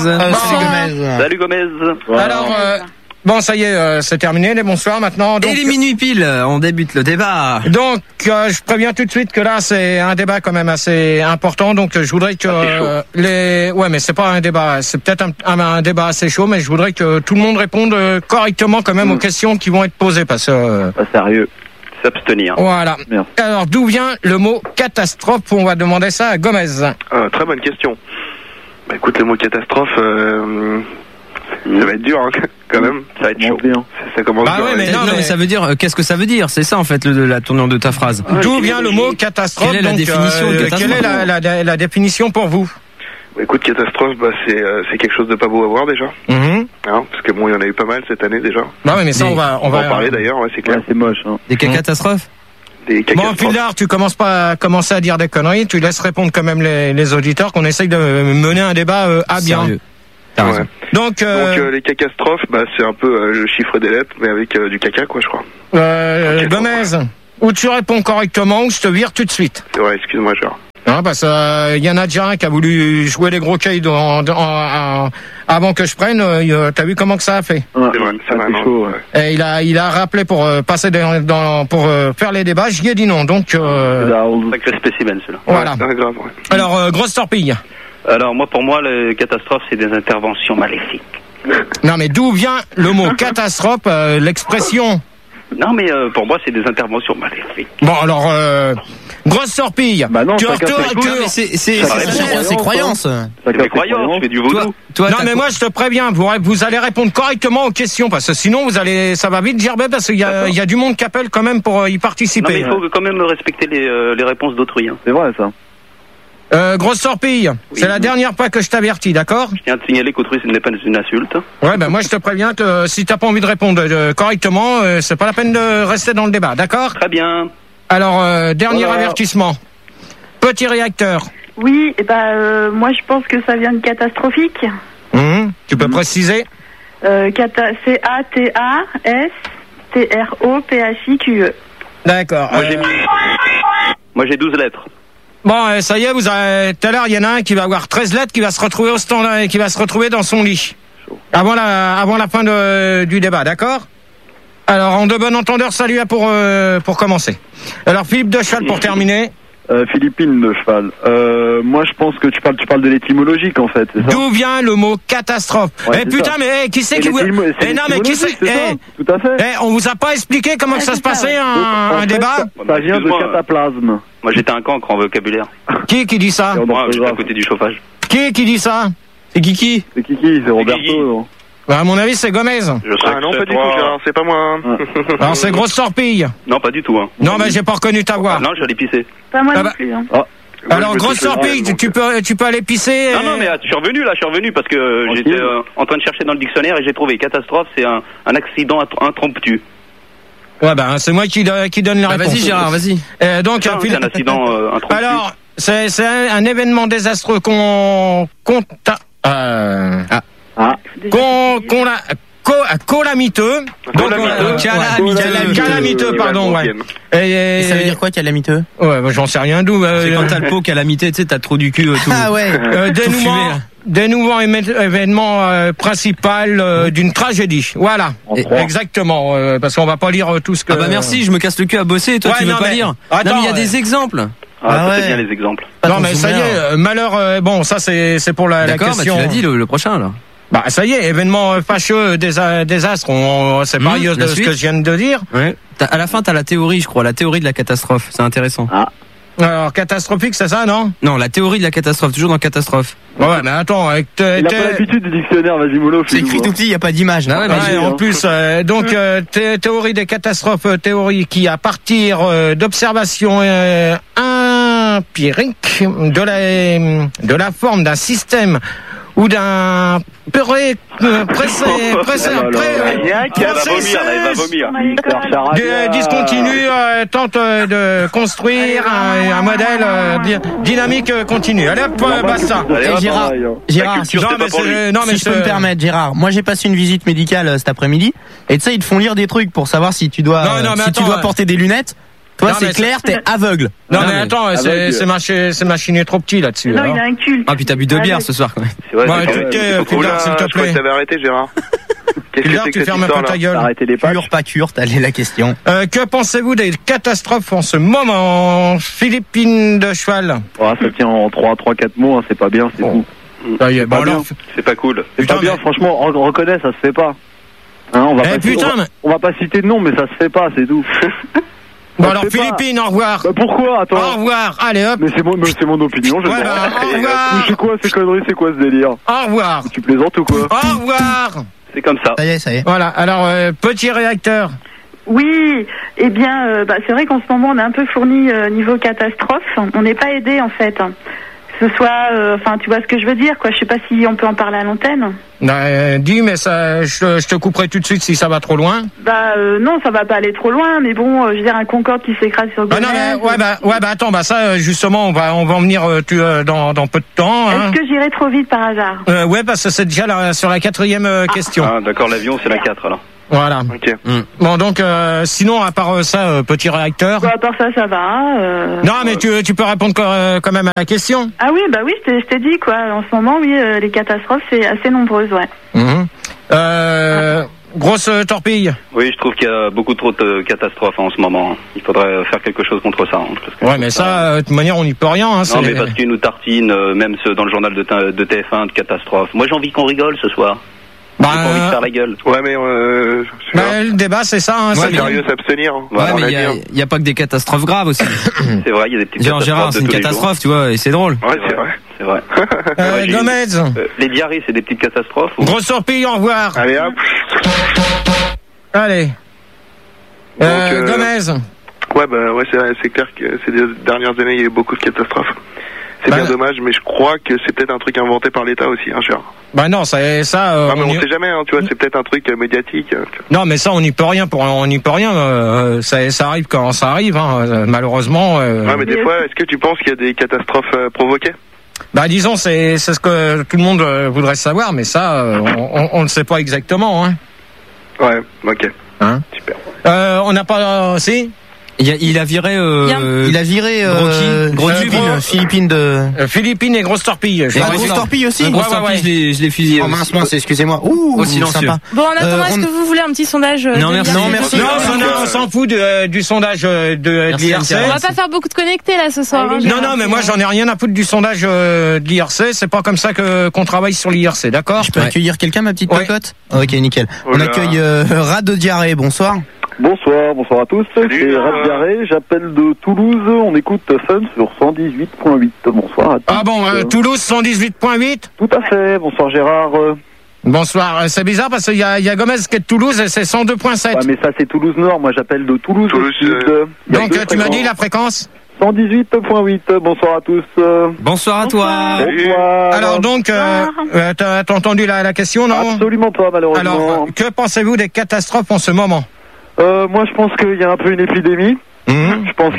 Salut Gomez. Alors, euh, bon, ça y est, euh, c'est terminé, les bonsoirs maintenant. Donc, Et les minuit pile, on débute le débat. donc euh, je préviens tout de suite que là, c'est un débat quand même assez important. Donc, euh, je voudrais que euh, les... Ouais, mais c'est pas un débat, c'est peut-être un, un, un débat assez chaud, mais je voudrais que tout le monde réponde euh, correctement quand même Mm. aux questions qui vont être posées, parce que... euh, Pas sérieux, s'abstenir. Voilà. Merci. Alors, d'où vient le mot catastrophe? On va demander ça à Gomez. Euh, très bonne question. Bah écoute, le mot catastrophe, euh, ça va être dur, hein, quand même. Ça va être chaud. Ça, ça commence Bah dur, ouais, ouais. mais non, non, mais mais- ça veut dire, euh, qu'est-ce que ça veut dire? C'est ça en fait le, la tournure de ta phrase. D'où vient le mot catastrophe? Quelle est la donc, définition de euh, catastrophe? Quelle est la, la, la, la définition pour vous? Bah, écoute, catastrophe, bah, c'est euh, c'est quelque chose de pas beau à voir déjà. Mhm. Hein, parce que bon, il y en a eu pas mal cette année déjà. Bah ouais, mais ça, Des- on va, on On va va en parler d'ailleurs, ouais, c'est clair. c'est moche. Hein. Des catastrophes? des Bon, Fildar, tu commences pas à commencer à dire des conneries, tu laisses répondre quand même les, les auditeurs, qu'on essaye de mener un débat euh, à bien. Sérieux. Ouais. Donc, euh, Donc euh, les cacastrophes, bah, c'est un peu euh, le chiffre des lettres, mais avec euh, du caca, quoi, je crois. euh, okay, Gomez, ou tu réponds correctement, ou je te vire tout de suite. C'est vrai, excuse-moi, Gérard. Non, parce qu'il euh, y en a déjà un qui a voulu jouer les gros cailles dans, dans, en- en- avant que je prenne. Euh, T'as vu comment que ça a fait? C'est vrai, c'est vrai, non. chaud, ouais. Et il a, il a rappelé pour euh, passer dans, dans- pour euh, faire les débats. J'y ai dit non. Donc, euh, Sacré spécimen, celui-là. voilà. Ouais, c'est grave, ouais. Alors, euh, grosse torpille. Alors, moi, pour moi, les catastrophes, c'est des interventions maléfiques. Non, mais d'où vient le mot catastrophe, euh, l'expression? Non, mais euh, pour moi, c'est des interventions maléfiques. Bon, alors, euh, grosse torpille. Bah non, tu chacun retournes- ses tu- goûts. Mais c'est c'est Ça c'est- répond. c'est- c'est croyance. C'est mes croyances, je fais du vaudou. Toi, toi, non, t'as mais quoi- moi, je te préviens, vous, vous allez répondre correctement aux questions, parce que sinon, vous allez, ça va vite gerber, parce qu'il y a, il y a du monde qui appelle quand même pour euh, y Non, participer. mais il faut quand même respecter les, euh, les réponses d'autrui. Hein. C'est vrai, ça. Euh, grosse torpille, c'est la dernière fois que je t'avertis, d'accord? Je tiens à te signaler qu'autrui, ce n'est pas une insulte. Ouais, ben moi je te préviens que euh, si t'as pas envie de répondre euh, correctement, euh, c'est pas la peine de rester dans le débat, d'accord? Très bien. Alors, euh, dernier Voilà. avertissement. Petit réacteur. Oui, et bah, euh, moi je pense que ça vient de catastrophique. Hum, tu peux préciser? Euh, cata- C A T A S T R O P H I Q E. D'accord. Moi, euh, j'ai Moi, j'ai douze lettres. Bon, euh, ça y est, vous avez, tout à l'heure, il y en a un qui va avoir treize lettres, qui va se retrouver au stand, et qui va se retrouver dans son lit. Avant la, avant la fin de, du débat, d'accord? Alors, en de bon entendeur, salut à pour, euh, pour commencer. Alors, Philippe de Cheval pour terminer. Euh, Philippine de cheval. Euh, moi, je pense que tu parles, tu parles de l'étymologique, en fait, c'est ça? D'où vient le mot catastrophe? Ouais, Eh c'est putain, ça. mais eh, qui c'est Et qui vous... l'étymo- c'est Eh non, mais qui c'est... l'étymologique, c'est ça Eh, Tout à fait. eh, on vous a pas expliqué comment que ça se passait un, En un fait, débat? Ça, ça vient de Excuse-moi. cataplasme. Moi, j'étais un cancre en vocabulaire. Qui qui dit ça? Moi, j'étais à côté du chauffage. Qui qui dit ça? C'est Kiki. C'est Kiki, c'est Roberto. non Bah, à mon avis, c'est Gomez. Je sais Ah que non, c'est pas du toi. tout, Gérard, c'est pas moi. hein. Alors, c'est grosse torpille. Non, pas du tout. Hein. Non, mais j'ai pas reconnu ta voix. Non, j'allais pisser. Pas moi Ah non bah- plus. Hein. Ah, Alors, je me grosse suis fait torpille, mal, tu donc. peux, tu peux aller pisser. Non, et- non, mais ah, je suis revenu là, je suis revenu parce que euh, Tranquille. j'étais euh, en train de chercher dans le dictionnaire et j'ai trouvé catastrophe, c'est un, un accident int- impromptu. Ouais, bah, c'est moi qui, do- qui donne la Bah, réponse. vas-y Gérard, vas-y. Euh, donc, C'est ça, un hein, fil- c'est un accident euh, impromptu. Alors, c'est, c'est un, un événement désastreux qu'on, qu'on, ta- euh, ah. qu'on, qu'on la, co- calamiteux. Donc, Calamiteux. euh, Calamiteux. Calamiteux, pardon, ouais. Et, Et ça veut dire quoi, calamiteux? Ouais, bah, j'en sais rien d'où. euh, C'est quand t'as le pot calamité, tu sais, t'as trop du cul euh, tout. Ah ouais. Euh, Tout fumé, dénouement, là. dénouement éme- événement euh, principal euh, d'une tragédie. Voilà. En trois. Exactement. euh, parce qu'on va pas lire euh, tout ce que. Ah bah merci, je me casse le cul à bosser, toi Ouais, tu veux non, pas mais- lire. Attends, non mais il y a ouais. des exemples. Ah, Ah ça fait ouais. bien les exemples. Non mais ça y est, euh, malheur. euh, bon, ça c'est c'est pour la, la D'accord, bah tu question. l'as dit le, le prochain là. Bah ça y est, événement euh, fâcheux, désa- désastre. On, on- c'est Mmh, pareil la de ce suite. que je viens de dire. Ouais. T'as- À la fin t'as la théorie, je crois, la théorie de la catastrophe. C'est intéressant. Ah. Alors catastrophique, c'est ça, non? Non, la théorie de la catastrophe, toujours dans catastrophe. Ouais, mais attends, avec te- Il a te- pas l'habitude du dictionnaire, vas-y, mollo. C'est écrit tout petit, il y a pas d'image. Ah ouais, Ouais, vas-y. en plus, euh, donc euh, thé- théorie des catastrophes, euh, théorie qui, à partir euh, d'observations euh, empiriques de la de la forme d'un système ou d'un pré, euh, pressé, pressé, Oh là là. pré- Elle va vomir, là, elle va vomir. de- discontinue euh, tente euh, de construire un, un modèle euh, di- dynamique euh, continu. Allez hop, euh, basta. Allez, hop, Gérard, pareil, hein. Gérard, La culture, si, Non, c'est mais pas pour c'est- lui. non, mais si je peux c'est- me permettre, Gérard, moi j'ai passé une visite médicale euh, cet après-midi, et tu sais, ils te font lire des trucs pour savoir si tu dois, Non, non, euh, mais si tu attends, dois ouais. porter des lunettes. Toi, Non, mais c'est clair, c'est- t'es aveugle. Non, Non, mais mais- attends, c'est aveugle. c'est machiné, c'est machiné trop petit là-dessus. Non, alors. il a un culte. Ah puis t'as bu deux bières ce soir quand même. C'est vrai, Ouais, c'est tu vrai. t'es, Il faut qu'on- Philard, s'il te Je crois plaît. que t'avais arrêté, Gérard. Qu'est-ce que Philard, c'est que tu cette fermes un peu ta histoire-là gueule. Arrêtez les patchs. Cure, pas cure, t'as la question. Euh, que pensez-vous des catastrophes en ce moment, Philippine de Cheval? Ah, ça tient en trois, trois, quatre mots, hein, c'est pas bien, c'est Bon. tout. Ça y est, pas bon, bien. alors, C'est pas cool. C'est Putain, pas bien, mais- franchement, on on reconnaît, ça se fait pas. Hein, on va Eh, pas putain, on va, mais- on va pas citer de nom, mais ça se fait pas, c'est tout. Bon, Ça alors, se fait pas. Philippine, au revoir. Bah pourquoi, attends. Au revoir. Allez, hop. Mais c'est mon, mais c'est mon opinion, je Ouais, vais bah, au revoir. C'est quoi ces conneries, c'est quoi ce délire? Au revoir. Tu plaisantes ou quoi? Au revoir. C'est comme ça. Ça y est, ça y est. Voilà. Alors, euh, petit réacteur. Oui, eh bien, euh, bah, c'est vrai qu'en ce moment, on est un peu fourni euh, niveau catastrophe. On n'est pas aidé, en fait. ce soit, euh, enfin, tu vois ce que je veux dire, quoi. Je sais pas si on peut en parler à l'antenne. Euh, dis, mais ça, je, je te couperai tout de suite si ça va trop loin. Bah euh, non, ça va pas aller trop loin, mais bon, euh, je veux dire un Concorde qui s'écrase sur Gonesse. Ah non, mais, ouais, bah, ouais, bah attends, bah ça, euh, justement, on va, on va en venir euh, tu, euh, dans, dans peu de temps. Hein. Est-ce que j'irai trop vite par hasard? euh, Ouais, parce que c'est déjà la, sur la quatrième euh, ah. question. Ah, d'accord, l'avion c'est la quatre alors. Voilà. Ok. Mm. Bon, donc, euh, sinon, à part ça, euh, petit réacteur. Bah, à part ça, ça va. Euh... Non, mais tu, tu peux répondre quand, quand même à la question. Ah oui, bah oui, je t'ai, je t'ai dit, quoi. En ce moment, oui, euh, les catastrophes, c'est assez nombreuses, ouais. Mm-hmm. Euh, grosse euh, torpille. Oui, je trouve qu'il y a beaucoup trop de catastrophes en ce moment. Il faudrait faire quelque chose contre ça. Hein, parce que ouais, mais ça, ça, de toute manière, on n'y peut rien. Hein, non, c'est... mais parce qu'ils nous tartinent, euh, même ceux dans le journal de, de T F un, de catastrophes. Moi, j'ai envie qu'on rigole ce soir. Bah, j'ai pas envie de faire la gueule. Ouais, mais euh, bah, le débat, c'est ça. Hein, ouais, c'est sérieux, s'abstenir. Ouais, ouais mais il n'y a, a pas que des catastrophes graves aussi. C'est vrai, il y a des petites Genre, catastrophes. Gérard, c'est une catastrophe, tu vois, et c'est drôle. Ouais, c'est vrai. C'est vrai. Euh, ouais, Gomez. Euh, les diarrhées, c'est des petites catastrophes. Ou... Grosse torpille, au revoir. Allez, hop. Allez. Donc, euh, euh, Gomez. Ouais, bah, ouais, c'est, c'est clair que ces dernières années, il y a eu beaucoup de catastrophes. C'est bah, bien dommage, mais je crois que c'est peut-être un truc inventé par l'État aussi, hein, cher. Bah non, ça, ça. Euh, ah, mais on, on y... sait jamais, hein, tu vois, c'est peut-être un truc euh, médiatique. Euh, non, mais ça, on n'y peut rien. Pour, on n'y peut rien. Euh, ça, ça arrive quand ça arrive, hein, malheureusement. Euh... Ouais, mais des fois, est-ce que tu penses qu'il y a des catastrophes euh, provoquées? Bah disons, c'est, c'est ce que tout le monde euh, voudrait savoir, mais ça, euh, on ne sait pas exactement. Hein. Ouais, ok. Hein super. Euh, on n'a pas, euh, si. Il a, il a viré. Euh, il a viré. Euh, gros qui Philippines, euh, Philippines de. Euh, Philippines et grosse torpille. Ah, grosse torpille aussi. Grosse ouais, torpille, ouais, ouais. je l'ai fusillé. Oh mince, mince, excusez-moi. Ouh, au silencieux. Sympa. Bon, en attendant, Euh, est-ce on- que vous voulez un petit sondage euh, Non, de merci. l'I R C? Non, merci. Non, non, non, on s'en fout de, euh, du sondage euh, de, de l'I R C. On va pas faire beaucoup de connectés là ce soir. hein, Non, non, mais moi j'en ai rien à foutre du sondage euh, de l'I R C. C'est pas comme ça que qu'on travaille sur l'I R C, d'accord? Je peux Ouais. accueillir quelqu'un, ma petite Ouais. cocotte? Ok, nickel. On Oula. accueille euh, Rat de diarrhée. Bonsoir. Bonsoir, bonsoir à tous. Salut, c'est euh, Rap Garé, j'appelle de Toulouse. On écoute Fun sur cent dix-huit point huit. Bonsoir à tous. Ah bon, euh, Toulouse cent dix-huit point huit. Tout à fait. Bonsoir Gérard. Euh, Bonsoir. Euh, C'est bizarre parce qu'il y a, il y a Gomez qui est de Toulouse et c'est cent deux point sept. Ouais, mais ça c'est Toulouse Nord. Moi j'appelle de Toulouse. Toulouse, au sud. euh, Il y a Donc deux euh, tu m'as dit fréquences. la fréquence. cent dix-huit point huit. Bonsoir à tous. Euh, Bonsoir à toi. Bonsoir. Alors donc, euh, euh, t'as, t'as entendu la, la question, non? Absolument pas malheureusement. Alors, que pensez-vous des catastrophes en ce moment? Euh, moi je pense qu'il y a un peu une épidémie. Mmh. Je pense